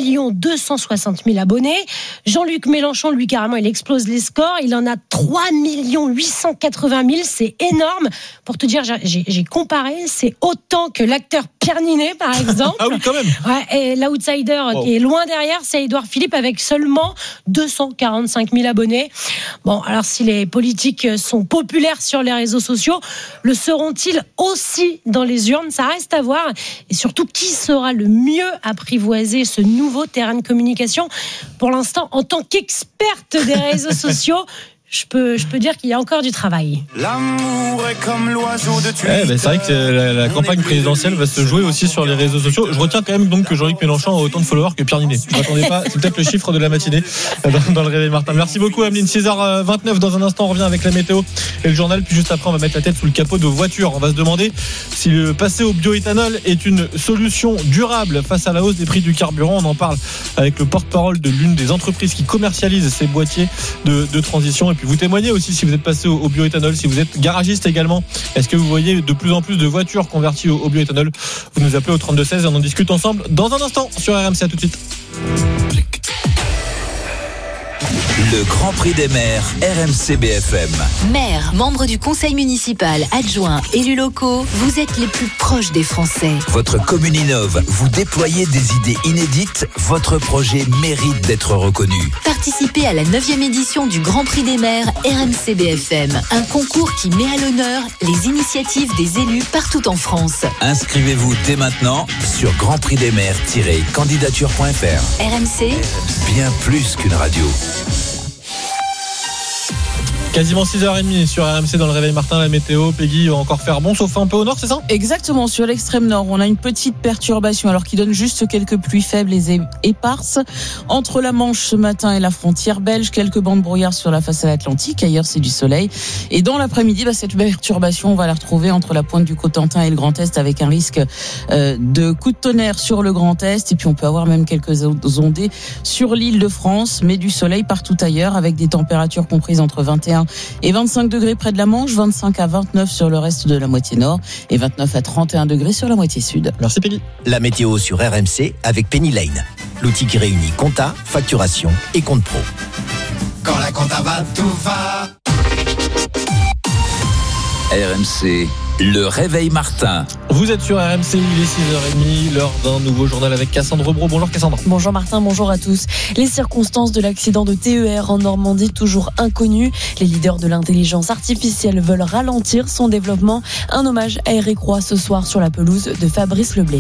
260 000 abonnés. Jean-Luc Mélenchon, lui, carrément, il explose les scores. Il en a 3 880 000. C'est énorme. Pour te dire, j'ai comparé. C'est autant que l'acteur Pierre Ninet, par exemple. Ah oui, quand même. Ouais, et l'outsider qui est loin derrière, c'est Édouard Philippe avec seulement 245 000 abonnés. Bon, alors si les politiques sont populaires sur les réseaux sociaux, le seront-ils aussi dans les urnes? Ça reste à voir. Et surtout, qui sera le mieux apprivoiser ce nouveau terrain de communication? Pour l'instant, en tant qu'experte des réseaux sociaux, je peux dire qu'il y a encore du travail. L'amour est comme l'oiseau de c'est vrai que la campagne présidentielle va se jouer aussi sur les réseaux sociaux. Je retiens quand même donc que Jean-Luc Mélenchon a autant de followers que Pierre Ninet. Je ne m'attendais pas, c'est peut-être le chiffre de la matinée dans le Réveil Martin. Merci beaucoup Ameline. 6h29, dans un instant on revient avec la météo et le journal, puis juste après on va mettre la tête sous le capot de voitures. On va se demander si le passer au bioéthanol est une solution durable face à la hausse des prix du carburant. On en parle avec le porte-parole de l'une des entreprises qui commercialise ces boîtiers de transition. Et puis vous témoignez aussi si vous êtes passé au bioéthanol, si vous êtes garagiste également. Est-ce que vous voyez de plus en plus de voitures converties au bioéthanol? Vous nous appelez au 3216 et on en discute ensemble dans un instant sur RMC. À tout de suite. Le Grand Prix des maires, RMC BFM. Maire, membre du conseil municipal, adjoint, élus locaux, vous êtes les plus proches des Français. Votre commune innove, vous déployez des idées inédites, votre projet mérite d'être reconnu. Participez à la 9e édition du Grand Prix des maires RMC BFM, un concours qui met à l'honneur les initiatives des élus partout en France. Inscrivez-vous dès maintenant sur grandprixdesmaires-candidature.fr. RMC, bien plus qu'une radio. Quasiment 6h30 sur RMC dans le Réveil Martin. La météo, Peggy, va encore faire bon, sauf un peu au nord, c'est ça? Exactement, sur l'extrême nord, on a une petite perturbation, alors qui donne juste quelques pluies faibles et éparses. Entre la Manche ce matin et la frontière belge, quelques bancs de brouillard sur la façade atlantique, ailleurs c'est du soleil. Et dans l'après-midi, cette perturbation, on va la retrouver entre la pointe du Cotentin et le Grand Est, avec un risque de coups de tonnerre sur le Grand Est. Et puis on peut avoir même quelques ondées sur l'île de France, mais du soleil partout ailleurs, avec des températures comprises entre 21 et 25 degrés près de la Manche, 25 à 29 sur le reste de la moitié nord et 29 à 31 degrés sur la moitié sud. Merci Penny. La météo sur RMC avec Penny Lane, l'outil qui réunit compta, facturation et compte pro. Quand la compta va, tout va. RMC, Le réveil Martin. Vous êtes sur RMC, il est 6h30, l'heure d'un nouveau journal avec Cassandre Bro. Bonjour Cassandre. Bonjour Martin, bonjour à tous. Les circonstances de l'accident de TER en Normandie toujours inconnues. Les leaders de l'intelligence artificielle veulent ralentir son développement. Un hommage à Éric Roy ce soir sur la pelouse de Fabrice Leblay.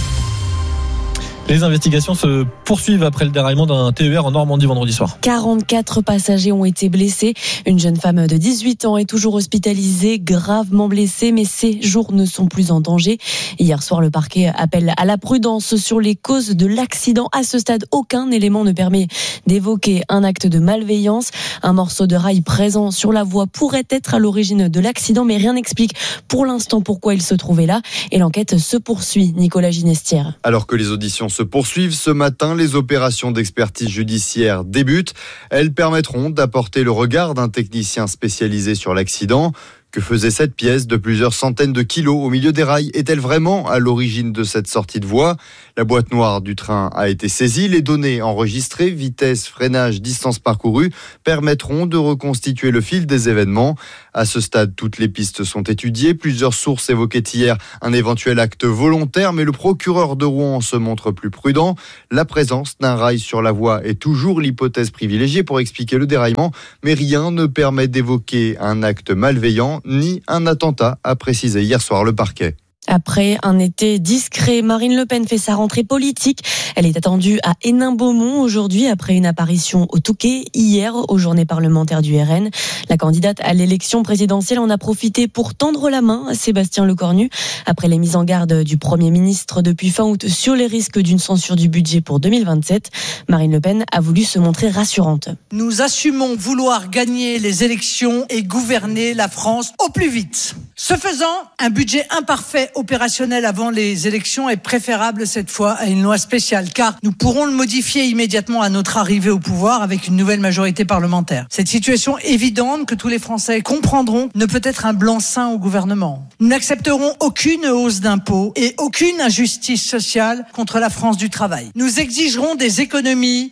Les investigations se poursuivent après le déraillement d'un TER en Normandie vendredi soir. 44 passagers ont été blessés. Une jeune femme de 18 ans est toujours hospitalisée, gravement blessée, mais ses jours ne sont plus en danger. Hier soir, le parquet appelle à la prudence sur les causes de l'accident. À ce stade, aucun élément ne permet d'évoquer un acte de malveillance. Un morceau de rail présent sur la voie pourrait être à l'origine de l'accident, mais rien n'explique pour l'instant pourquoi il se trouvait là. Et l'enquête se poursuit. Nicolas Ginestière. Alors que les auditions se poursuivent ce matin, les opérations d'expertise judiciaire débutent. Elles permettront d'apporter le regard d'un technicien spécialisé sur l'accident. Que faisait cette pièce de plusieurs centaines de kilos au milieu des rails? Est-elle vraiment à l'origine de cette sortie de voie? La boîte noire du train a été saisie. Les données enregistrées, vitesse, freinage, distance parcourue, permettront de reconstituer le fil des événements. À ce stade, toutes les pistes sont étudiées. Plusieurs sources évoquaient hier un éventuel acte volontaire, mais le procureur de Rouen se montre plus prudent. La présence d'un rail sur la voie est toujours l'hypothèse privilégiée pour expliquer le déraillement, mais rien ne permet d'évoquer un acte malveillant ni un attentat, a précisé hier soir le parquet. Après un été discret, Marine Le Pen fait sa rentrée politique. Elle est attendue à Hénin-Beaumont aujourd'hui après une apparition au Touquet hier aux journées parlementaires du RN. La candidate à l'élection présidentielle en a profité pour tendre la main à Sébastien Lecornu après les mises en garde du Premier ministre depuis fin août sur les risques d'une censure du budget pour 2027. Marine Le Pen a voulu se montrer rassurante. Nous assumons vouloir gagner les élections et gouverner la France au plus vite. Ce faisant, un budget imparfait opérationnel avant les élections est préférable cette fois à une loi spéciale, car nous pourrons le modifier immédiatement à notre arrivée au pouvoir avec une nouvelle majorité parlementaire. Cette situation évidente que tous les Français comprendront ne peut être un blanc-seing au gouvernement. Nous n'accepterons aucune hausse d'impôts et aucune injustice sociale contre la France du travail. Nous exigerons des économies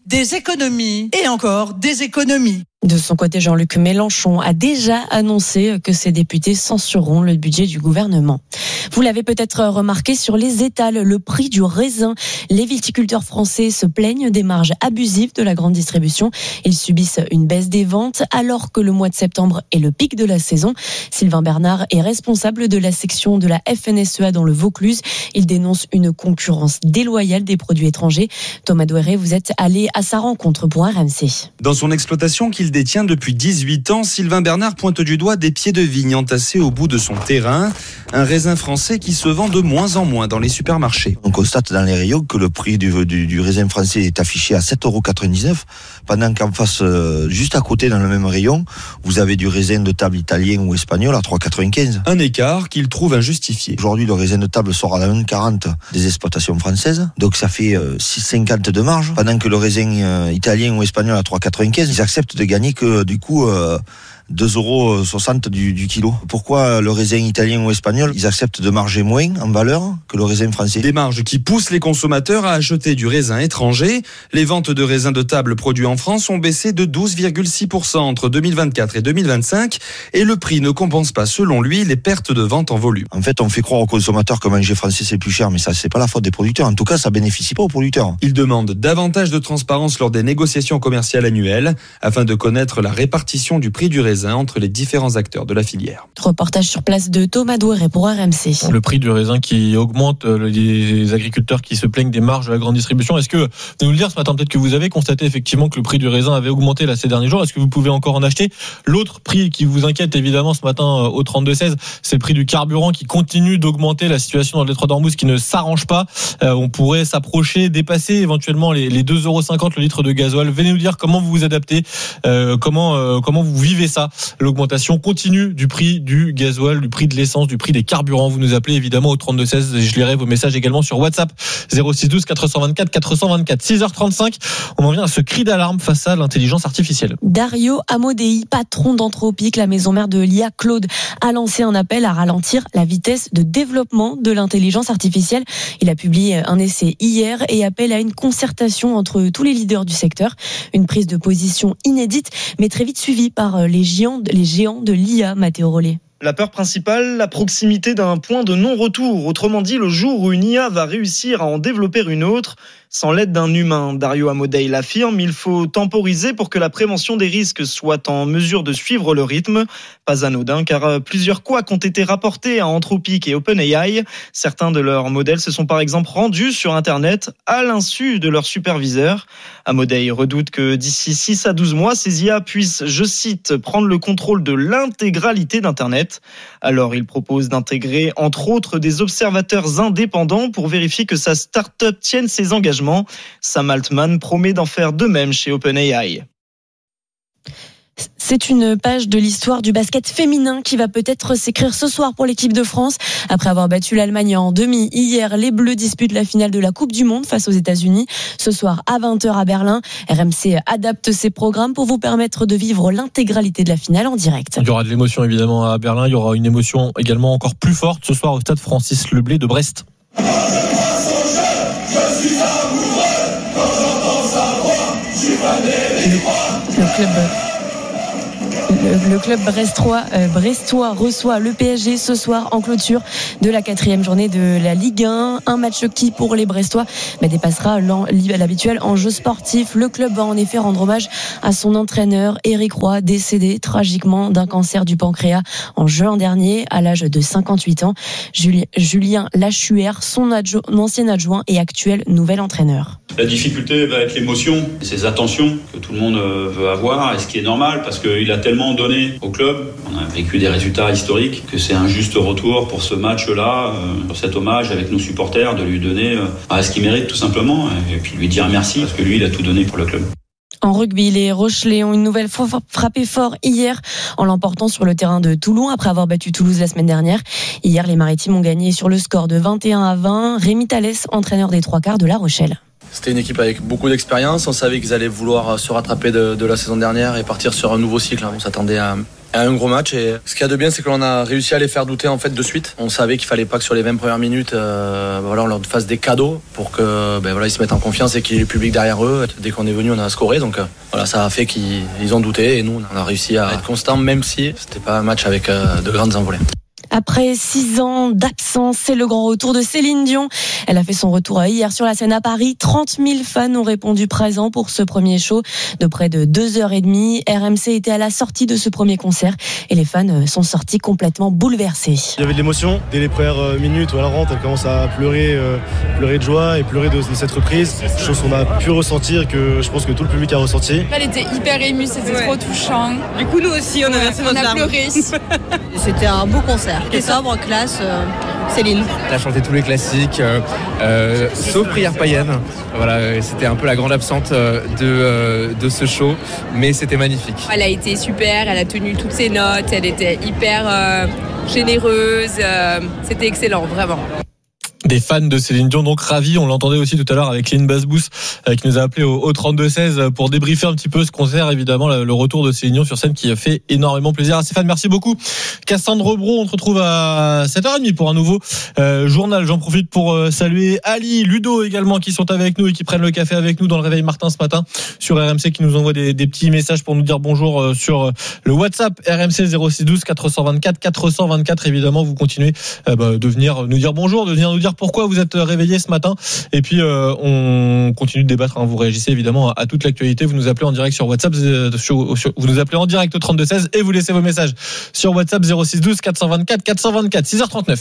et encore des économies. De son côté, Jean-Luc Mélenchon a déjà annoncé que ses députés censureront le budget du gouvernement. Vous l'avez peut-être remarqué sur les étals, le prix du raisin. Les viticulteurs français se plaignent des marges abusives de la grande distribution. Ils subissent une baisse des ventes alors que le mois de septembre est le pic de la saison. Sylvain Bernard est responsable de la section de la FNSEA dans le Vaucluse. Il dénonce une concurrence déloyale des produits étrangers. Thomas Douéré, vous êtes allé à sa rencontre pour RMC. Dans son exploitation qu'il détient depuis 18 ans, Sylvain Bernard pointe du doigt des pieds de vigne entassés au bout de son terrain. Un raisin français qui se vend de moins en moins dans les supermarchés. On constate dans les rayons que le prix du raisin français est affiché à 7,99 €, pendant qu'en face, juste à côté dans le même rayon, vous avez du raisin de table italien ou espagnol à 3,95 €. Un écart qu'il trouve injustifié. Aujourd'hui, le raisin de table sort à 1,40 € des exploitations françaises, donc ça fait 6,50 € de marge, pendant que le raisin italien ou espagnol à 3,95 €, ils acceptent de gagner que du coup 2,60 € du kilo. Pourquoi le raisin italien ou espagnol, ils acceptent de marger moins en valeur que le raisin français? Des marges qui poussent les consommateurs à acheter du raisin étranger. Les ventes de raisins de table produits en France ont baissé de 12,6% entre 2024 et 2025 et le prix ne compense pas, selon lui, les pertes de vente en volume. En fait, on fait croire aux consommateurs que manger français c'est plus cher, mais ça c'est pas la faute des producteurs. En tout cas, ça bénéficie pas aux producteurs. Il demande davantage de transparence lors des négociations commerciales annuelles afin de connaître la répartition du prix du raisin entre les différents acteurs de la filière. Reportage sur place de Thomas Douéré pour RMC. Le prix du raisin qui augmente, les agriculteurs qui se plaignent des marges de la grande distribution. Est-ce que, vous nous le dire ce matin, peut-être que vous avez constaté effectivement que le prix du raisin avait augmenté là ces derniers jours. Est-ce que vous pouvez encore en acheter? L'autre prix qui vous inquiète évidemment ce matin au 32-16, c'est le prix du carburant qui continue d'augmenter. La situation dans le détroit d'Ormuz qui ne s'arrange pas. On pourrait s'approcher, dépasser éventuellement les 2,50 € le litre de gasoil. Venez nous dire comment vous vous adaptez, comment vous vivez ça. L'augmentation continue du prix du gasoil, du prix de l'essence, du prix des carburants. Vous nous appelez évidemment au 32-16 et je lirai vos messages également sur WhatsApp 0612 424 424. 6h35, on en vient à ce cri d'alarme face à l'intelligence artificielle. Dario Amodei, patron d'Anthropic, la maison mère de l'IA Claude, a lancé un appel à ralentir la vitesse de développement de l'intelligence artificielle. Il a publié un essai hier et appelle à une concertation entre tous les leaders du secteur. Une prise de position inédite, mais très vite suivie par les géants de l'IA, Mathéo Rollet. La peur principale, la proximité d'un point de non-retour. Autrement dit, le jour où une IA va réussir à en développer une autre, sans l'aide d'un humain. Dario Amodei l'affirme, il faut temporiser pour que la prévention des risques soit en mesure de suivre le rythme. Pas anodin, car plusieurs couacs ont été rapportés à Anthropic et OpenAI. Certains de leurs modèles se sont par exemple rendus sur Internet à l'insu de leurs superviseurs. Amodei redoute que d'ici 6 à 12 mois, ces IA puissent, je cite, prendre le contrôle de l'intégralité d'Internet. Alors il propose d'intégrer entre autres des observateurs indépendants pour vérifier que sa start-up tienne ses engagements. Sam Altman promet d'en faire de même chez OpenAI. C'est une page de l'histoire du basket féminin qui va peut-être s'écrire ce soir pour l'équipe de France. Après avoir battu l'Allemagne en demi hier, les Bleus disputent la finale de la Coupe du Monde face aux États-Unis. Ce soir à 20h à Berlin. RMC adapte ses programmes pour vous permettre de vivre l'intégralité de la finale en direct. Il y aura de l'émotion évidemment à Berlin. Il y aura une émotion également encore plus forte ce soir au stade Francis Leblé de Brest. Le club brestois reçoit le PSG ce soir en clôture de la 4e journée de la Ligue 1. Un match qui pour les Brestois dépassera l'habituel enjeu sportif. Le club va en effet rendre hommage à son entraîneur Éric Roy, décédé tragiquement d'un cancer du pancréas en juin dernier à l'âge de 58 ans. Julien Lachuer, son ancien adjoint et actuel nouvel entraîneur. La difficulté va être l'émotion, ces attentions que tout le monde veut avoir, et ce qui est normal parce qu'il a tellement donné au club. On a vécu des résultats historiques, que c'est un juste retour pour ce match-là, pour cet hommage avec nos supporters, de lui donner ce qu'il mérite tout simplement, et puis lui dire merci parce que lui, il a tout donné pour le club. En rugby, les Rochelais ont une nouvelle fois frappé fort hier en l'emportant sur le terrain de Toulon après avoir battu Toulouse la semaine dernière. Hier, les Maritimes ont gagné sur le score de 21-20. Rémi Thalès, entraîneur des 3/4 de La Rochelle. C'était une équipe avec beaucoup d'expérience. On savait qu'ils allaient vouloir se rattraper de la saison dernière et partir sur un nouveau cycle. On s'attendait à un gros match. Et ce qu'il y a de bien, c'est qu'on a réussi à les faire douter en fait de suite. On savait qu'il fallait pas que sur les 20 premières minutes, on leur fasse des cadeaux pour que ils se mettent en confiance et qu'il y ait le public derrière eux. Dès qu'on est venu, on a scoré. Donc ça a fait qu'ils ont douté et nous, on a réussi à être constants, même si c'était pas un match avec de grandes envolées. Après 6 ans d'absence, c'est le grand retour de Céline Dion. Elle a fait son retour hier sur la scène à Paris. 30 000 fans ont répondu présents pour ce premier show de près de 2h30. RMC était à la sortie de ce premier concert et les fans sont sortis complètement bouleversés. Il y avait de l'émotion. Dès les premières minutes où elle rentre, elle commence à pleurer de joie et pleurer de cette reprise. Chose qu'on a pu ressentir, que je pense que tout le public a ressenti. Elle était hyper émue, c'était trop touchant. Du coup, nous aussi, on a versé notre larme. On a pleuré. C'était un beau concert. C'était sobre, classe, Céline. Elle a chanté tous les classiques, sauf Prière païenne. Voilà, c'était un peu la grande absente de ce show, mais c'était magnifique. Elle a été super, elle a tenu toutes ses notes, elle était hyper généreuse, c'était excellent, vraiment. Des fans de Céline Dion, donc ravis. On l'entendait aussi tout à l'heure avec Lynn Basbous qui nous a appelé au 32-16 pour débriefer un petit peu ce concert. Évidemment, le retour de Céline Dion sur scène qui a fait énormément plaisir à ses fans. Merci beaucoup. Cassandre Bro, on se retrouve à 7h30 pour un nouveau journal. J'en profite pour saluer Ali, Ludo également qui sont avec nous et qui prennent le café avec nous dans le Réveil Martin ce matin sur RMC, qui nous envoient des petits messages pour nous dire bonjour sur le WhatsApp RMC 0612 424 424. Évidemment, vous continuez de venir nous dire bonjour, de venir nous dire pourquoi vous êtes réveillés ce matin, et puis on continue de débattre, vous réagissez évidemment à toute l'actualité, vous nous appelez en direct sur WhatsApp, vous nous appelez en direct au 32-16 et vous laissez vos messages sur WhatsApp 0612 424 424. 6h39.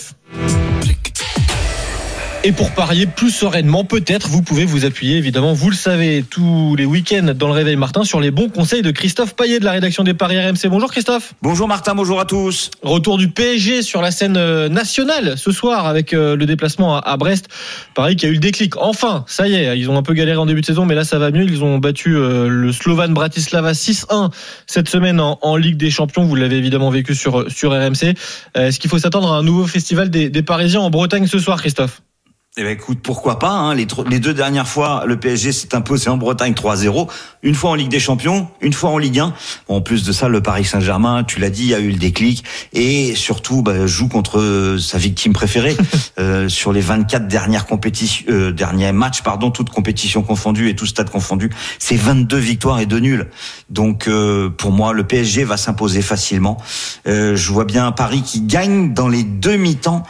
Et pour parier plus sereinement, peut-être, vous pouvez vous appuyer, évidemment, vous le savez, tous les week-ends dans le Réveil Martin, sur les bons conseils de Christophe Payet de la rédaction des Paris RMC. Bonjour Christophe. Bonjour Martin, bonjour à tous. Retour du PSG sur la scène nationale ce soir avec le déplacement à Brest. Paris qui a eu le déclic. Enfin, ça y est, ils ont un peu galéré en début de saison, mais là ça va mieux. Ils ont battu le Slovan Bratislava 6-1 cette semaine en Ligue des Champions. Vous l'avez évidemment vécu sur RMC. Est-ce qu'il faut s'attendre à un nouveau festival des Parisiens en Bretagne ce soir, Christophe ? Eh ben écoute, pourquoi pas, hein. Les deux dernières fois, le PSG s'est imposé en Bretagne 3-0. Une fois en Ligue des Champions, une fois en Ligue 1. Bon, en plus de ça, le Paris Saint-Germain, tu l'as dit, a eu le déclic. Et surtout, joue contre sa victime préférée. Sur les 24 derniers matchs, toutes compétitions confondues et tout stade confondu. C'est 22 victoires et 2 nuls. Donc, pour moi, le PSG va s'imposer facilement. Je vois bien Paris qui gagne dans les deux mi-temps,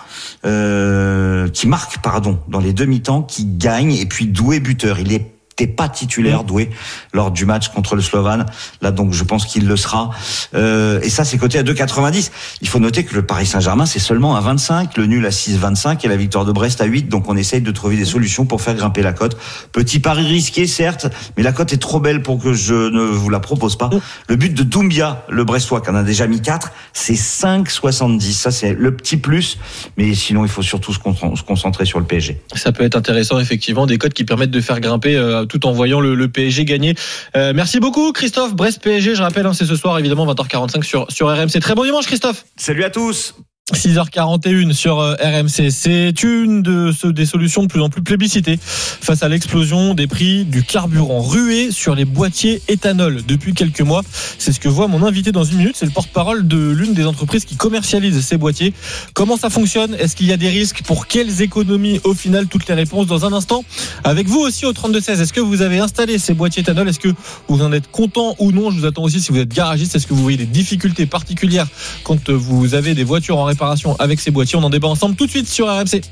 qui marque, dans les deux mi-temps, qui gagne, et puis Doué buteur. Il n'était pas titulaire, Doué, lors du match contre le Slovan. Là, donc, je pense qu'il le sera. Et ça, c'est coté à 2,90. Il faut noter que le Paris Saint-Germain, c'est seulement à 25, le nul à 6,25 et la victoire de Brest à 8. Donc, on essaye de trouver des solutions pour faire grimper la cote. Petit pari risqué, certes, mais la cote est trop belle pour que je ne vous la propose pas. Le but de Doumbia, le Brestois, qui en a déjà mis 4, c'est 5,70. Ça, c'est le petit plus. Mais sinon, il faut surtout se concentrer sur le PSG. Ça peut être intéressant, effectivement, des cotes qui permettent de faire grimper tout en voyant le PSG gagner. Merci beaucoup, Christophe. Brest-PSG, je rappelle, c'est ce soir, évidemment, 20h45 sur RMC. Très bon dimanche, Christophe. Salut à tous. 6h41 sur RMC. C'est une des solutions de plus en plus plébiscitées face à l'explosion des prix du carburant. Rué sur les boîtiers éthanol depuis quelques mois. C'est ce que voit mon invité dans une minute. C'est le porte-parole de l'une des entreprises qui commercialise ces boîtiers. Comment ça fonctionne ? Est-ce qu'il y a des risques ? Pour quelles économies ? Au final, toutes les réponses dans un instant. Avec vous aussi au 32-16. Est-ce que vous avez installé ces boîtiers éthanol ? Est-ce que vous en êtes content ou non ? Je vous attends aussi si vous êtes garagiste. Est-ce que vous voyez des difficultés particulières quand vous avez des voitures en réparation avec ces boîtiers? On en débat ensemble tout de suite sur RMC.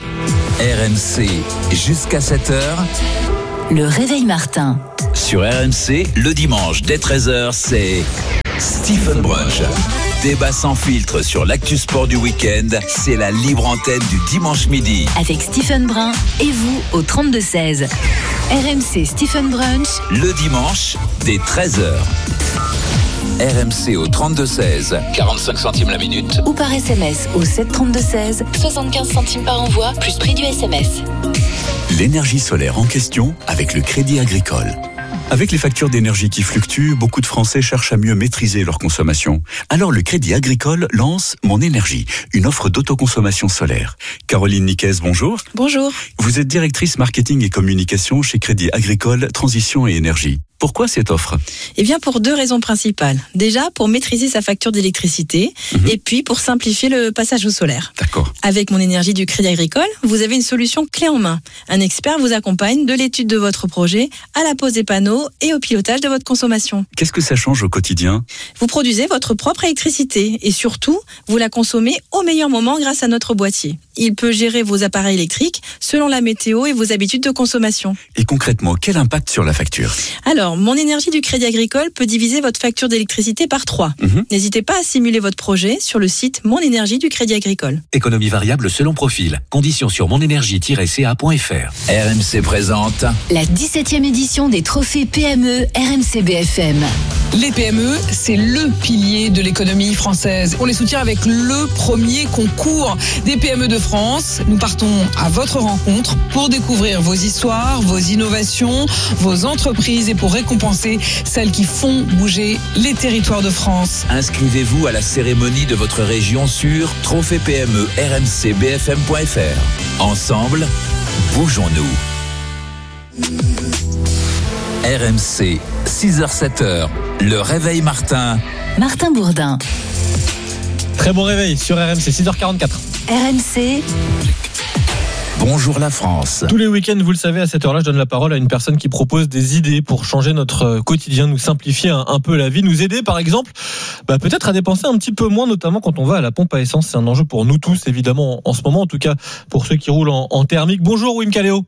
RMC jusqu'à 7h. Le réveil Martin. Sur RMC, le dimanche dès 13h, c'est Stephen Brunch. Débat sans filtre sur l'actu sport du week-end. C'est la libre antenne du dimanche midi. Avec Stephen Brun et vous au 32-16. RMC Stephen Brunch. Le dimanche dès 13h. RMC au 32-16, 45 centimes la minute. Ou par SMS au 732-16, 75 centimes par envoi, plus prix du SMS. L'énergie solaire en question avec le Crédit Agricole. Avec les factures d'énergie qui fluctuent, beaucoup de Français cherchent à mieux maîtriser leur consommation. Alors le Crédit Agricole lance Mon Énergie, une offre d'autoconsommation solaire. Caroline Niquez, bonjour. Bonjour. Vous êtes directrice marketing et communication chez Crédit Agricole Transition et Énergie. Pourquoi cette offre ? Eh bien, pour deux raisons principales. Déjà, pour maîtriser sa facture d'électricité et puis pour simplifier le passage au solaire. D'accord. Avec Mon Énergie du Crédit Agricole, vous avez une solution clé en main. Un expert vous accompagne de l'étude de votre projet à la pose des panneaux et au pilotage de votre consommation. Qu'est-ce que ça change au quotidien ? Vous produisez votre propre électricité et surtout, vous la consommez au meilleur moment grâce à notre boîtier. Il peut gérer vos appareils électriques selon la météo et vos habitudes de consommation. Et concrètement, quel impact sur la facture ? Alors, Mon Énergie du Crédit Agricole peut diviser votre facture d'électricité par 3. N'hésitez pas à simuler votre projet sur le site Mon Énergie du Crédit Agricole. Économie variable selon profil. Conditions sur monénergie-ca.fr. RMC présente la 17e édition des trophées PME RMC BFM. Les PME, c'est le pilier de l'économie française. On les soutient avec le premier concours des PME de France. Nous partons à votre rencontre pour découvrir vos histoires, vos innovations, vos entreprises et pour récompenser celles qui font bouger les territoires de France. Inscrivez-vous à la cérémonie de votre région sur trophée-PME-RMC-BFM.fr. Ensemble, bougeons-nous. RMC, 6h-7h, le réveil Martin. Martin Bourdin. Très bon réveil sur RMC, 6h44. RMC. Bonjour la France. Tous les week-ends, vous le savez, à cette heure-là, je donne la parole à une personne qui propose des idées pour changer notre quotidien, nous simplifier un peu la vie, nous aider par exemple, peut-être à dépenser un petit peu moins, notamment quand on va à la pompe à essence. C'est un enjeu pour nous tous, évidemment, en ce moment, en tout cas pour ceux qui roulent en thermique. Bonjour Wim Caléo.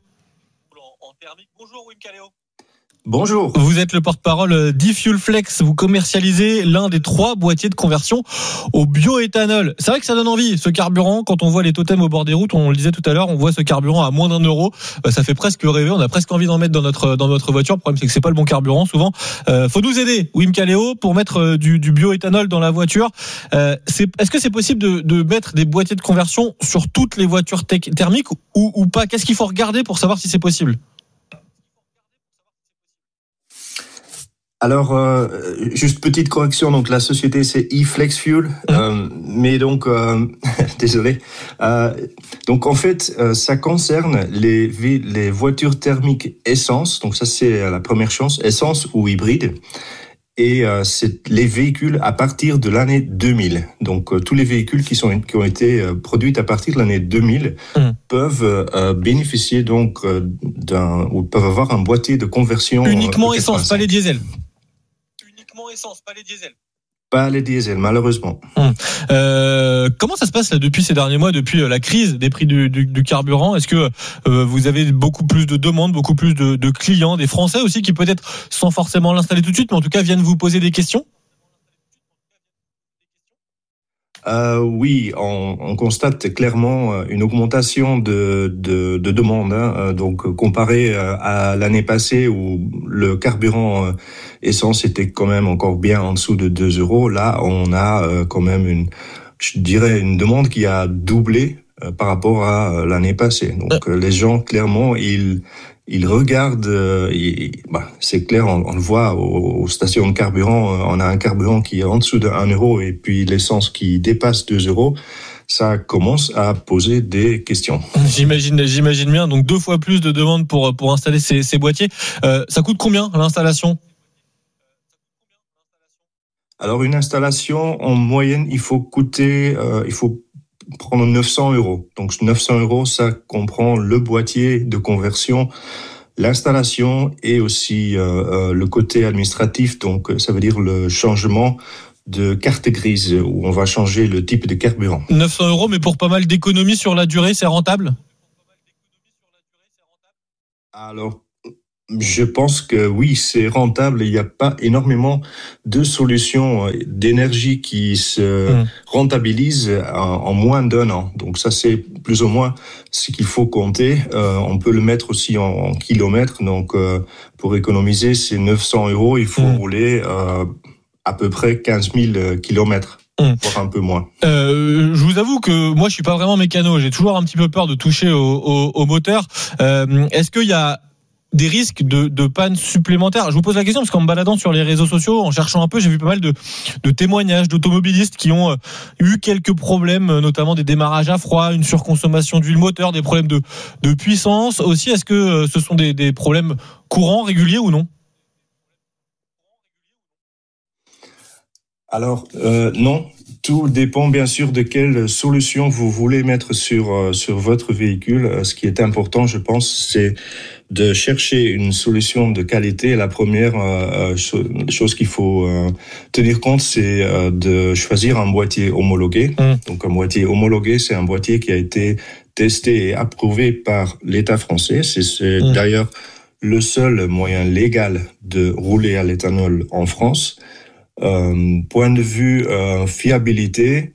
Bonjour. Vous êtes le porte-parole d'e-Fuel Flex. Vous commercialisez l'un des 3 boîtiers de conversion au bioéthanol. C'est vrai que ça donne envie, ce carburant. Quand on voit les totems au bord des routes, on le disait tout à l'heure, on voit ce carburant à moins d'€1. Ça fait presque rêver. On a presque envie d'en mettre dans notre voiture. Le problème, c'est que c'est pas le bon carburant, souvent. Faut nous aider, Wim Caléo, pour mettre du bioéthanol dans la voiture. Est-ce que c'est possible de mettre des boîtiers de conversion sur toutes les voitures thermiques ou pas? Qu'est-ce qu'il faut regarder pour savoir si c'est possible? Alors, juste petite correction, donc la société c'est eFlex Fuel, mais donc, désolé. Donc en fait, ça concerne les voitures thermiques essence, donc ça c'est la première chose, essence ou hybride. Et c'est les véhicules à partir de l'année 2000. Donc tous les véhicules qui ont été produits à partir de l'année 2000 peuvent bénéficier donc ou peuvent avoir un boîtier de conversion uniquement essence, pas les diesels. Uniquement essence, pas les diesels. Pas les diesels, malheureusement. Comment ça se passe là, depuis ces derniers mois, depuis la crise des prix du carburant? Est-ce que vous avez beaucoup plus de demandes, beaucoup plus de clients, des Français aussi qui peut-être, sans forcément l'installer tout de suite, mais en tout cas viennent vous poser des questions? Oui, on constate clairement une augmentation de demandes. Donc comparé à l'année passée où le carburant essence était quand même encore bien en dessous de 2 €, là on a quand même une demande qui a doublé par rapport à l'année passée. Donc les gens clairement ils regardent, c'est clair, on le voit aux stations de carburant, on a un carburant qui est en dessous de 1 € et puis l'essence qui dépasse 2 €. Ça commence à poser des questions. J'imagine bien. Donc 2 fois plus de demandes pour installer ces boîtiers. Ça coûte combien l'installation? Alors une installation en moyenne, il faut prendre 900 €. Donc 900 €, ça comprend le boîtier de conversion, l'installation et aussi le côté administratif. Donc ça veut dire le changement de carte grise où on va changer le type de carburant. 900 €, mais pour pas mal d'économies sur la durée, c'est rentable? Alors, je pense que oui, c'est rentable. Il n'y a pas énormément de solutions d'énergie qui se rentabilisent en moins d'1 an. Donc ça, c'est plus ou moins ce qu'il faut compter. On peut le mettre aussi en kilomètres. Donc pour économiser ces 900 €, il faut rouler à peu près 15 000 kilomètres. Voire un peu moins. Je vous avoue que moi, je suis pas vraiment mécano. J'ai toujours un petit peu peur de toucher au moteur. Est-ce qu'il y a des risques de panne supplémentaires? Je vous pose la question parce qu'en me baladant sur les réseaux sociaux, en cherchant un peu, j'ai vu pas mal de témoignages d'automobilistes qui ont eu quelques problèmes, notamment des démarrages à froid, une surconsommation d'huile moteur, des problèmes de puissance aussi. Est-ce que ce sont des problèmes courants, réguliers ou non? Alors, non. Tout dépend bien sûr de quelle solution vous voulez mettre sur votre véhicule. Ce qui est important, je pense, c'est de chercher une solution de qualité. La première chose qu'il faut tenir compte, c'est de choisir un boîtier homologué. Donc un boîtier homologué, c'est un boîtier qui a été testé et approuvé par l'État français. C'est d'ailleurs le seul moyen légal de rouler à l'éthanol en France. Point de vue fiabilité,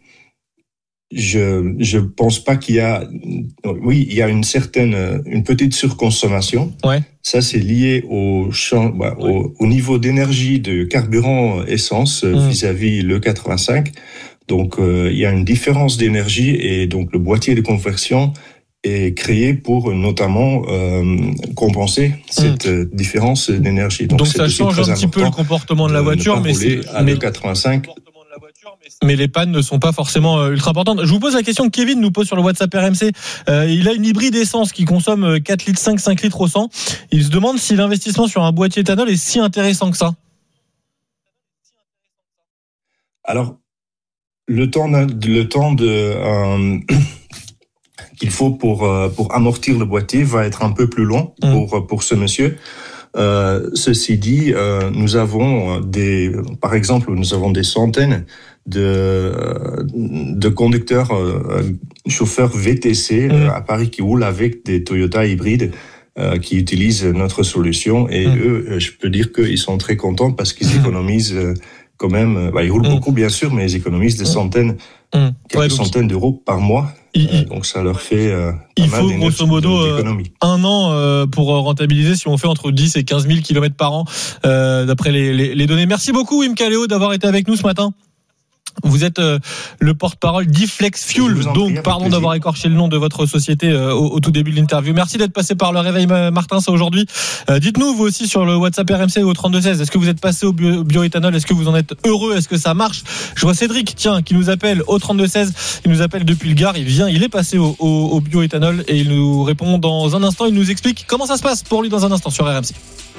je pense pas qu'il y a. Oui, il y a une petite surconsommation. Ouais. Ça, c'est lié au niveau d'énergie de carburant essence vis-à-vis le 85. Donc, il y a une différence d'énergie et donc le boîtier de conversion est créé pour notamment compenser cette différence d'énergie. Donc ça change un petit peu le comportement de la voiture, mais c'est le 85. Mais les pannes ne sont pas forcément ultra importantes. Je vous pose la question que Kevin nous pose sur le WhatsApp RMC. Il a une hybride essence qui consomme 4,5 litres, 5 litres au 100. Il se demande si l'investissement sur un boîtier éthanol est si intéressant que ça. Alors, le temps qu'il faut pour amortir le boîtier va être un peu plus long pour ce monsieur. Ceci dit, nous avons par exemple, des centaines de conducteurs, chauffeurs VTC à Paris qui roulent avec des Toyota hybrides qui utilisent notre solution et eux, je peux dire qu'ils sont très contents parce qu'ils économisent quand même. Ils roulent beaucoup bien sûr, mais ils économisent des centaines, quelques centaines d'euros par mois. Donc ça leur fait il faut grosso modo 1 an pour rentabiliser si on fait entre 10 et 15 000 km par an d'après les données. Merci beaucoup Wim Kaleo d'avoir été avec nous ce matin. Vous êtes le porte-parole d'Iflex Fuel, donc pardon d'avoir écorché le nom de votre société au tout début de l'interview. Merci d'être passé par le réveil Martin, ça aujourd'hui. Dites-nous vous aussi sur le WhatsApp RMC au 3216, est-ce que vous êtes passé au bioéthanol, est-ce que vous en êtes heureux, est-ce que ça marche? Je vois Cédric, tiens, qui nous appelle au 3216, il nous appelle depuis le Gard, il est passé au bioéthanol et il nous répond dans un instant, il nous explique comment ça se passe pour lui dans un instant sur RMC.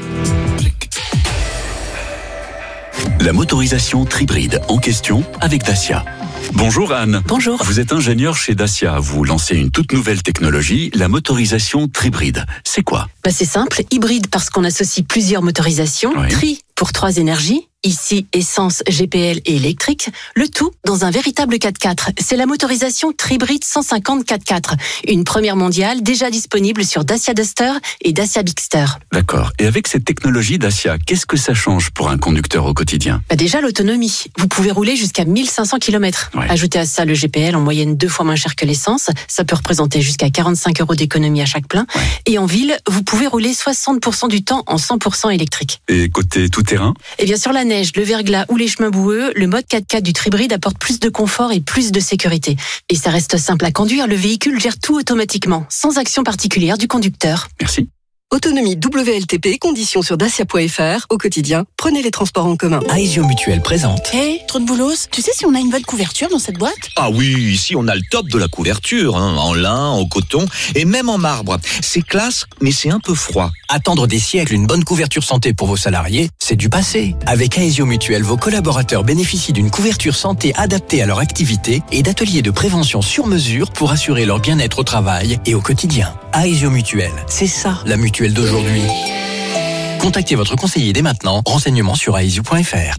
La motorisation Tribride en question avec Dacia. Bonjour Anne. Bonjour. Vous êtes ingénieur chez Dacia. Vous lancez une toute nouvelle technologie, la motorisation Tribride. C'est quoi ? C'est simple, hybride parce qu'on associe plusieurs motorisations, Oui. tri pour 3 énergies, ici essence, GPL et électrique, le tout dans un véritable 4x4. C'est la motorisation Tribride 150 4x4, une première mondiale déjà disponible sur Dacia Duster et Dacia Bigster. D'accord. Et avec cette technologie Dacia, qu'est-ce que ça change pour un conducteur au quotidien ? Déjà l'autonomie, vous pouvez rouler jusqu'à 1500 km. Ouais. Ajoutez à ça le GPL en moyenne 2 fois moins cher que l'essence, ça peut représenter jusqu'à 45 € d'économie à chaque plein. Ouais. Et en ville, vous pouvez rouler 60% du temps en 100% électrique. Et côté tout-terrain ? Et bien sur la neige, le verglas ou les chemins boueux, le mode 4x4 du Tribride apporte plus de confort et plus de sécurité. Et ça reste simple à conduire, le véhicule gère tout automatiquement, sans action particulière du conducteur. Merci. Autonomie WLTP, conditions sur dacia.fr. Au quotidien, prenez les transports en commun. Aesio Mutuel présente. Hey, trop de boulos, tu sais si on a une bonne couverture dans cette boîte? Ah oui, ici on a le top de la couverture, en lin, en coton et même en marbre. C'est classe, mais c'est un peu froid. Attendre des siècles une bonne couverture santé pour vos salariés, c'est du passé. Avec Aesio Mutuel, vos collaborateurs bénéficient d'une couverture santé adaptée à leur activité et d'ateliers de prévention sur mesure pour assurer leur bien-être au travail et au quotidien. Aesio Mutuel, c'est ça la mutuelle d'aujourd'hui. Contactez votre conseiller dès maintenant. Renseignements sur aesio.fr.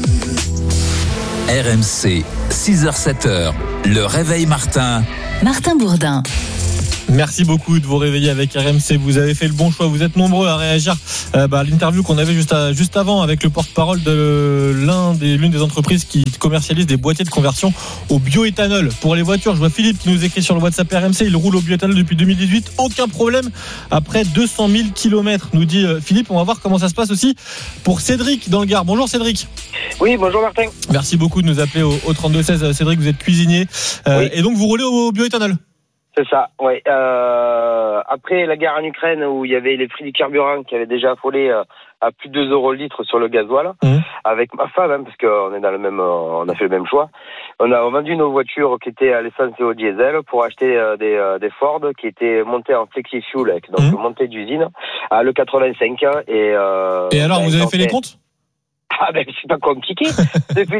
RMC, 6h-7h, le réveil Martin. Martin Bourdin. Merci beaucoup de vous réveiller avec RMC. Vous avez fait le bon choix. Vous êtes nombreux à réagir à l'interview qu'on avait juste avant avec le porte-parole de l'une des entreprises qui commercialise des boîtiers de conversion au bioéthanol pour les voitures. Je vois Philippe qui nous écrit sur le WhatsApp RMC. Il roule au bioéthanol depuis 2018. Aucun problème après 200 000 km, nous dit Philippe. On va voir comment ça se passe aussi pour Cédric dans le Gard. Bonjour Cédric. Oui, bonjour Martin. Merci beaucoup de nous appeler au 3216. Cédric, vous êtes cuisinier. Oui. Et donc vous roulez au bioéthanol. C'est ça, oui. Après la guerre en Ukraine où il y avait les prix du carburant qui avaient déjà affolé à plus de 2 € le litre sur le gasoil, avec ma femme, parce qu'on est on a fait le même choix. On a vendu nos voitures qui étaient à l'essence et au diesel pour acheter des Ford qui étaient montées en flexi fuel, donc montées d'usine, à le 85. Et alors, vous avez fait les comptes? Ah ben c'est pas compliqué. Depuis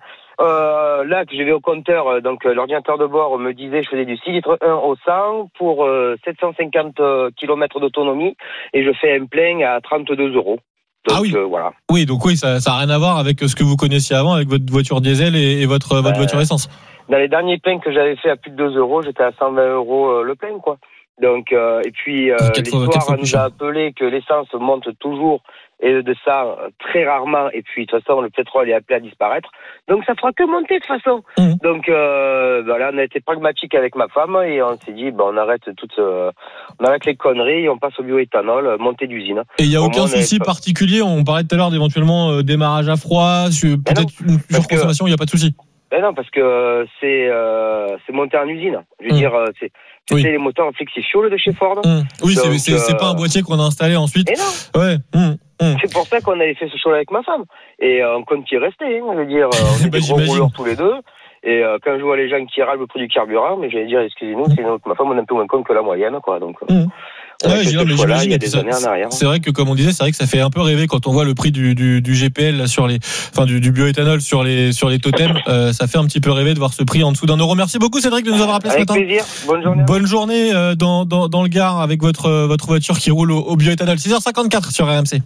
là que je vais au compteur, donc l'ordinateur de bord me disait je faisais du 6 litres 1 au 100 pour 750 km d'autonomie et je fais un plein à 32 €. Donc, ah oui. Voilà. Oui, donc oui, ça n'a rien à voir avec ce que vous connaissiez avant, avec votre voiture diesel et votre voiture essence. Dans les derniers pleins que j'avais fait à plus de 2 €, j'étais à 120 € le plein, quoi. Donc, et puis, l'histoire nous a appelé que l'essence monte toujours, et de ça, très rarement, et puis, de toute façon, le pétrole est appelé à disparaître. Donc, ça fera que monter, de toute façon. Donc, voilà, on a été pragmatique avec ma femme, et on s'est dit, on arrête on arrête les conneries, et on passe au bioéthanol, montée d'usine. Et il n'y a aucun souci particulier, on parlait tout à l'heure d'éventuellement démarrage à froid, peut-être une surconsommation, il n'y a pas de souci. Ben non, parce que c'est monté en usine. Je veux dire, c'était les moteurs en flexi-fuel de chez Ford. Oui, donc, c'est pas un boîtier qu'on a installé ensuite. Et non. Ouais. C'est pour ça qu'on avait fait ce choix avec ma femme. Et on compte y rester. Je veux dire, on est des gros rouleurs tous les deux. Et quand je vois les gens qui râlent le prix du carburant, mais j'allais dire, excusez-nous, c'est ma femme, on est un peu moins con que la moyenne, quoi. Donc. Ouais, j'imagine. C'est vrai que, comme on disait, c'est vrai que ça fait un peu rêver quand on voit le prix du GPL là, du bioéthanol sur les totems. Ça fait un petit peu rêver de voir ce prix en dessous d'1 €. Merci beaucoup Cédric de nous avoir appelé ce matin. Avec plaisir. Bonne journée. Bonne journée dans le Gard avec votre voiture qui roule au bioéthanol. 6h54 sur RMC.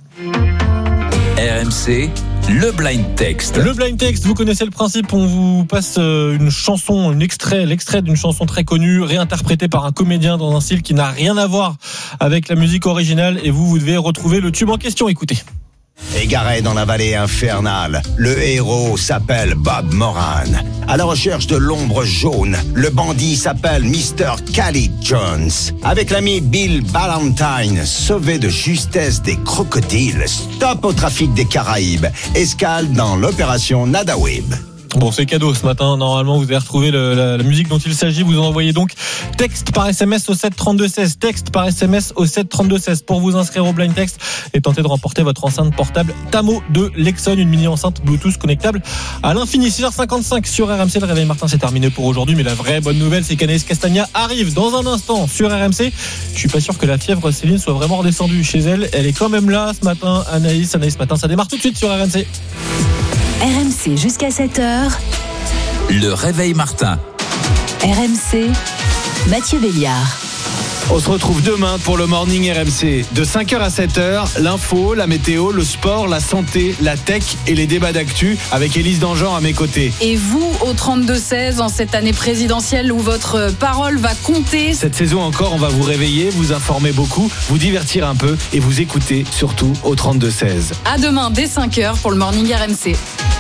RMC, le blind text. Le blind text, vous connaissez le principe, on vous passe une chanson, l'extrait d'une chanson très connue, réinterprétée par un comédien dans un style qui n'a rien à voir avec la musique originale, et vous devez retrouver le tube en question. Écoutez. Égaré dans la vallée infernale, le héros s'appelle Bob Moran. À la recherche de l'ombre jaune, le bandit s'appelle Mr. Khalid Jones. Avec l'ami Bill Ballantine, sauvé de justesse des crocodiles, stop au trafic des Caraïbes, escale dans l'opération Nadawib. Bon, c'est cadeau ce matin. Normalement, vous allez retrouver la musique dont il s'agit. Vous envoyez donc texte par SMS au 7 32 16. Texte par SMS au 7 32 16 pour vous inscrire au blind text et tenter de remporter votre enceinte portable Tamo de Lexon, une mini enceinte Bluetooth connectable à l'infini. 6h55 sur RMC. Le réveil Martin, c'est terminé pour aujourd'hui. Mais la vraie bonne nouvelle, c'est qu'Anaïs Castagna arrive dans un instant sur RMC. Je suis pas sûr que la fièvre Céline soit vraiment redescendue chez elle. Elle est quand même là ce matin. Anaïs matin, ça démarre tout de suite sur RMC. RMC jusqu'à 7h. Le réveil Martin. RMC, Mathieu Béliard. On se retrouve demain pour le Morning RMC. De 5h à 7h, l'info, la météo, le sport, la santé, la tech et les débats d'actu avec Élise Dangean à mes côtés. Et vous, au 32-16, en cette année présidentielle où votre parole va compter. Cette saison encore, on va vous réveiller, vous informer beaucoup, vous divertir un peu et vous écouter surtout au 32-16. À demain dès 5h pour le Morning RMC.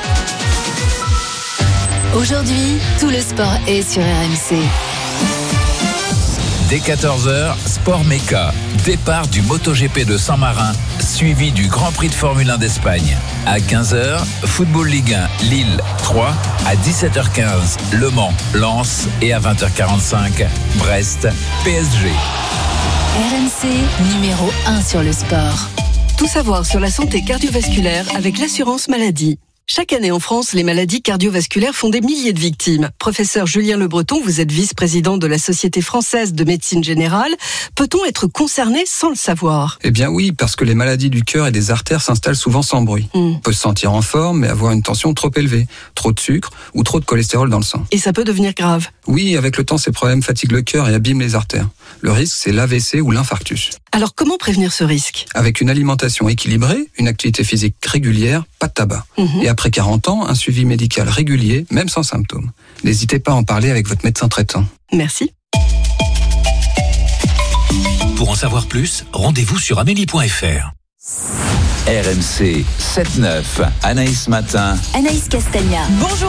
Aujourd'hui, tout le sport est sur RMC. Dès 14h, Sport Meca. Départ du MotoGP de Saint-Marin, suivi du Grand Prix de Formule 1 d'Espagne. À 15h, Football Ligue 1, Lille 3. À 17h15, Le Mans, Lens. Et à 20h45, Brest, PSG. RMC, numéro 1 sur le sport. Tout savoir sur la santé cardiovasculaire avec l'assurance maladie. Chaque année en France, les maladies cardiovasculaires font des milliers de victimes. Professeur Julien Le Breton, vous êtes vice-président de la Société française de médecine générale. Peut-on être concerné sans le savoir ? Eh bien oui, parce que les maladies du cœur et des artères s'installent souvent sans bruit. On peut se sentir en forme, mais avoir une tension trop élevée, trop de sucre ou trop de cholestérol dans le sang. Et ça peut devenir grave ? Oui, avec le temps, ces problèmes fatiguent le cœur et abîment les artères. Le risque, c'est l'AVC ou l'infarctus. Alors comment prévenir ce risque ? Avec une alimentation équilibrée, une activité physique régulière, pas de tabac. Et après 40 ans, un suivi médical régulier, même sans symptômes. N'hésitez pas à en parler avec votre médecin traitant. Merci. Pour en savoir plus, rendez-vous sur amélie.fr. RMC 7-9, Anaïs Matin. Anaïs Castagna. Bonjour.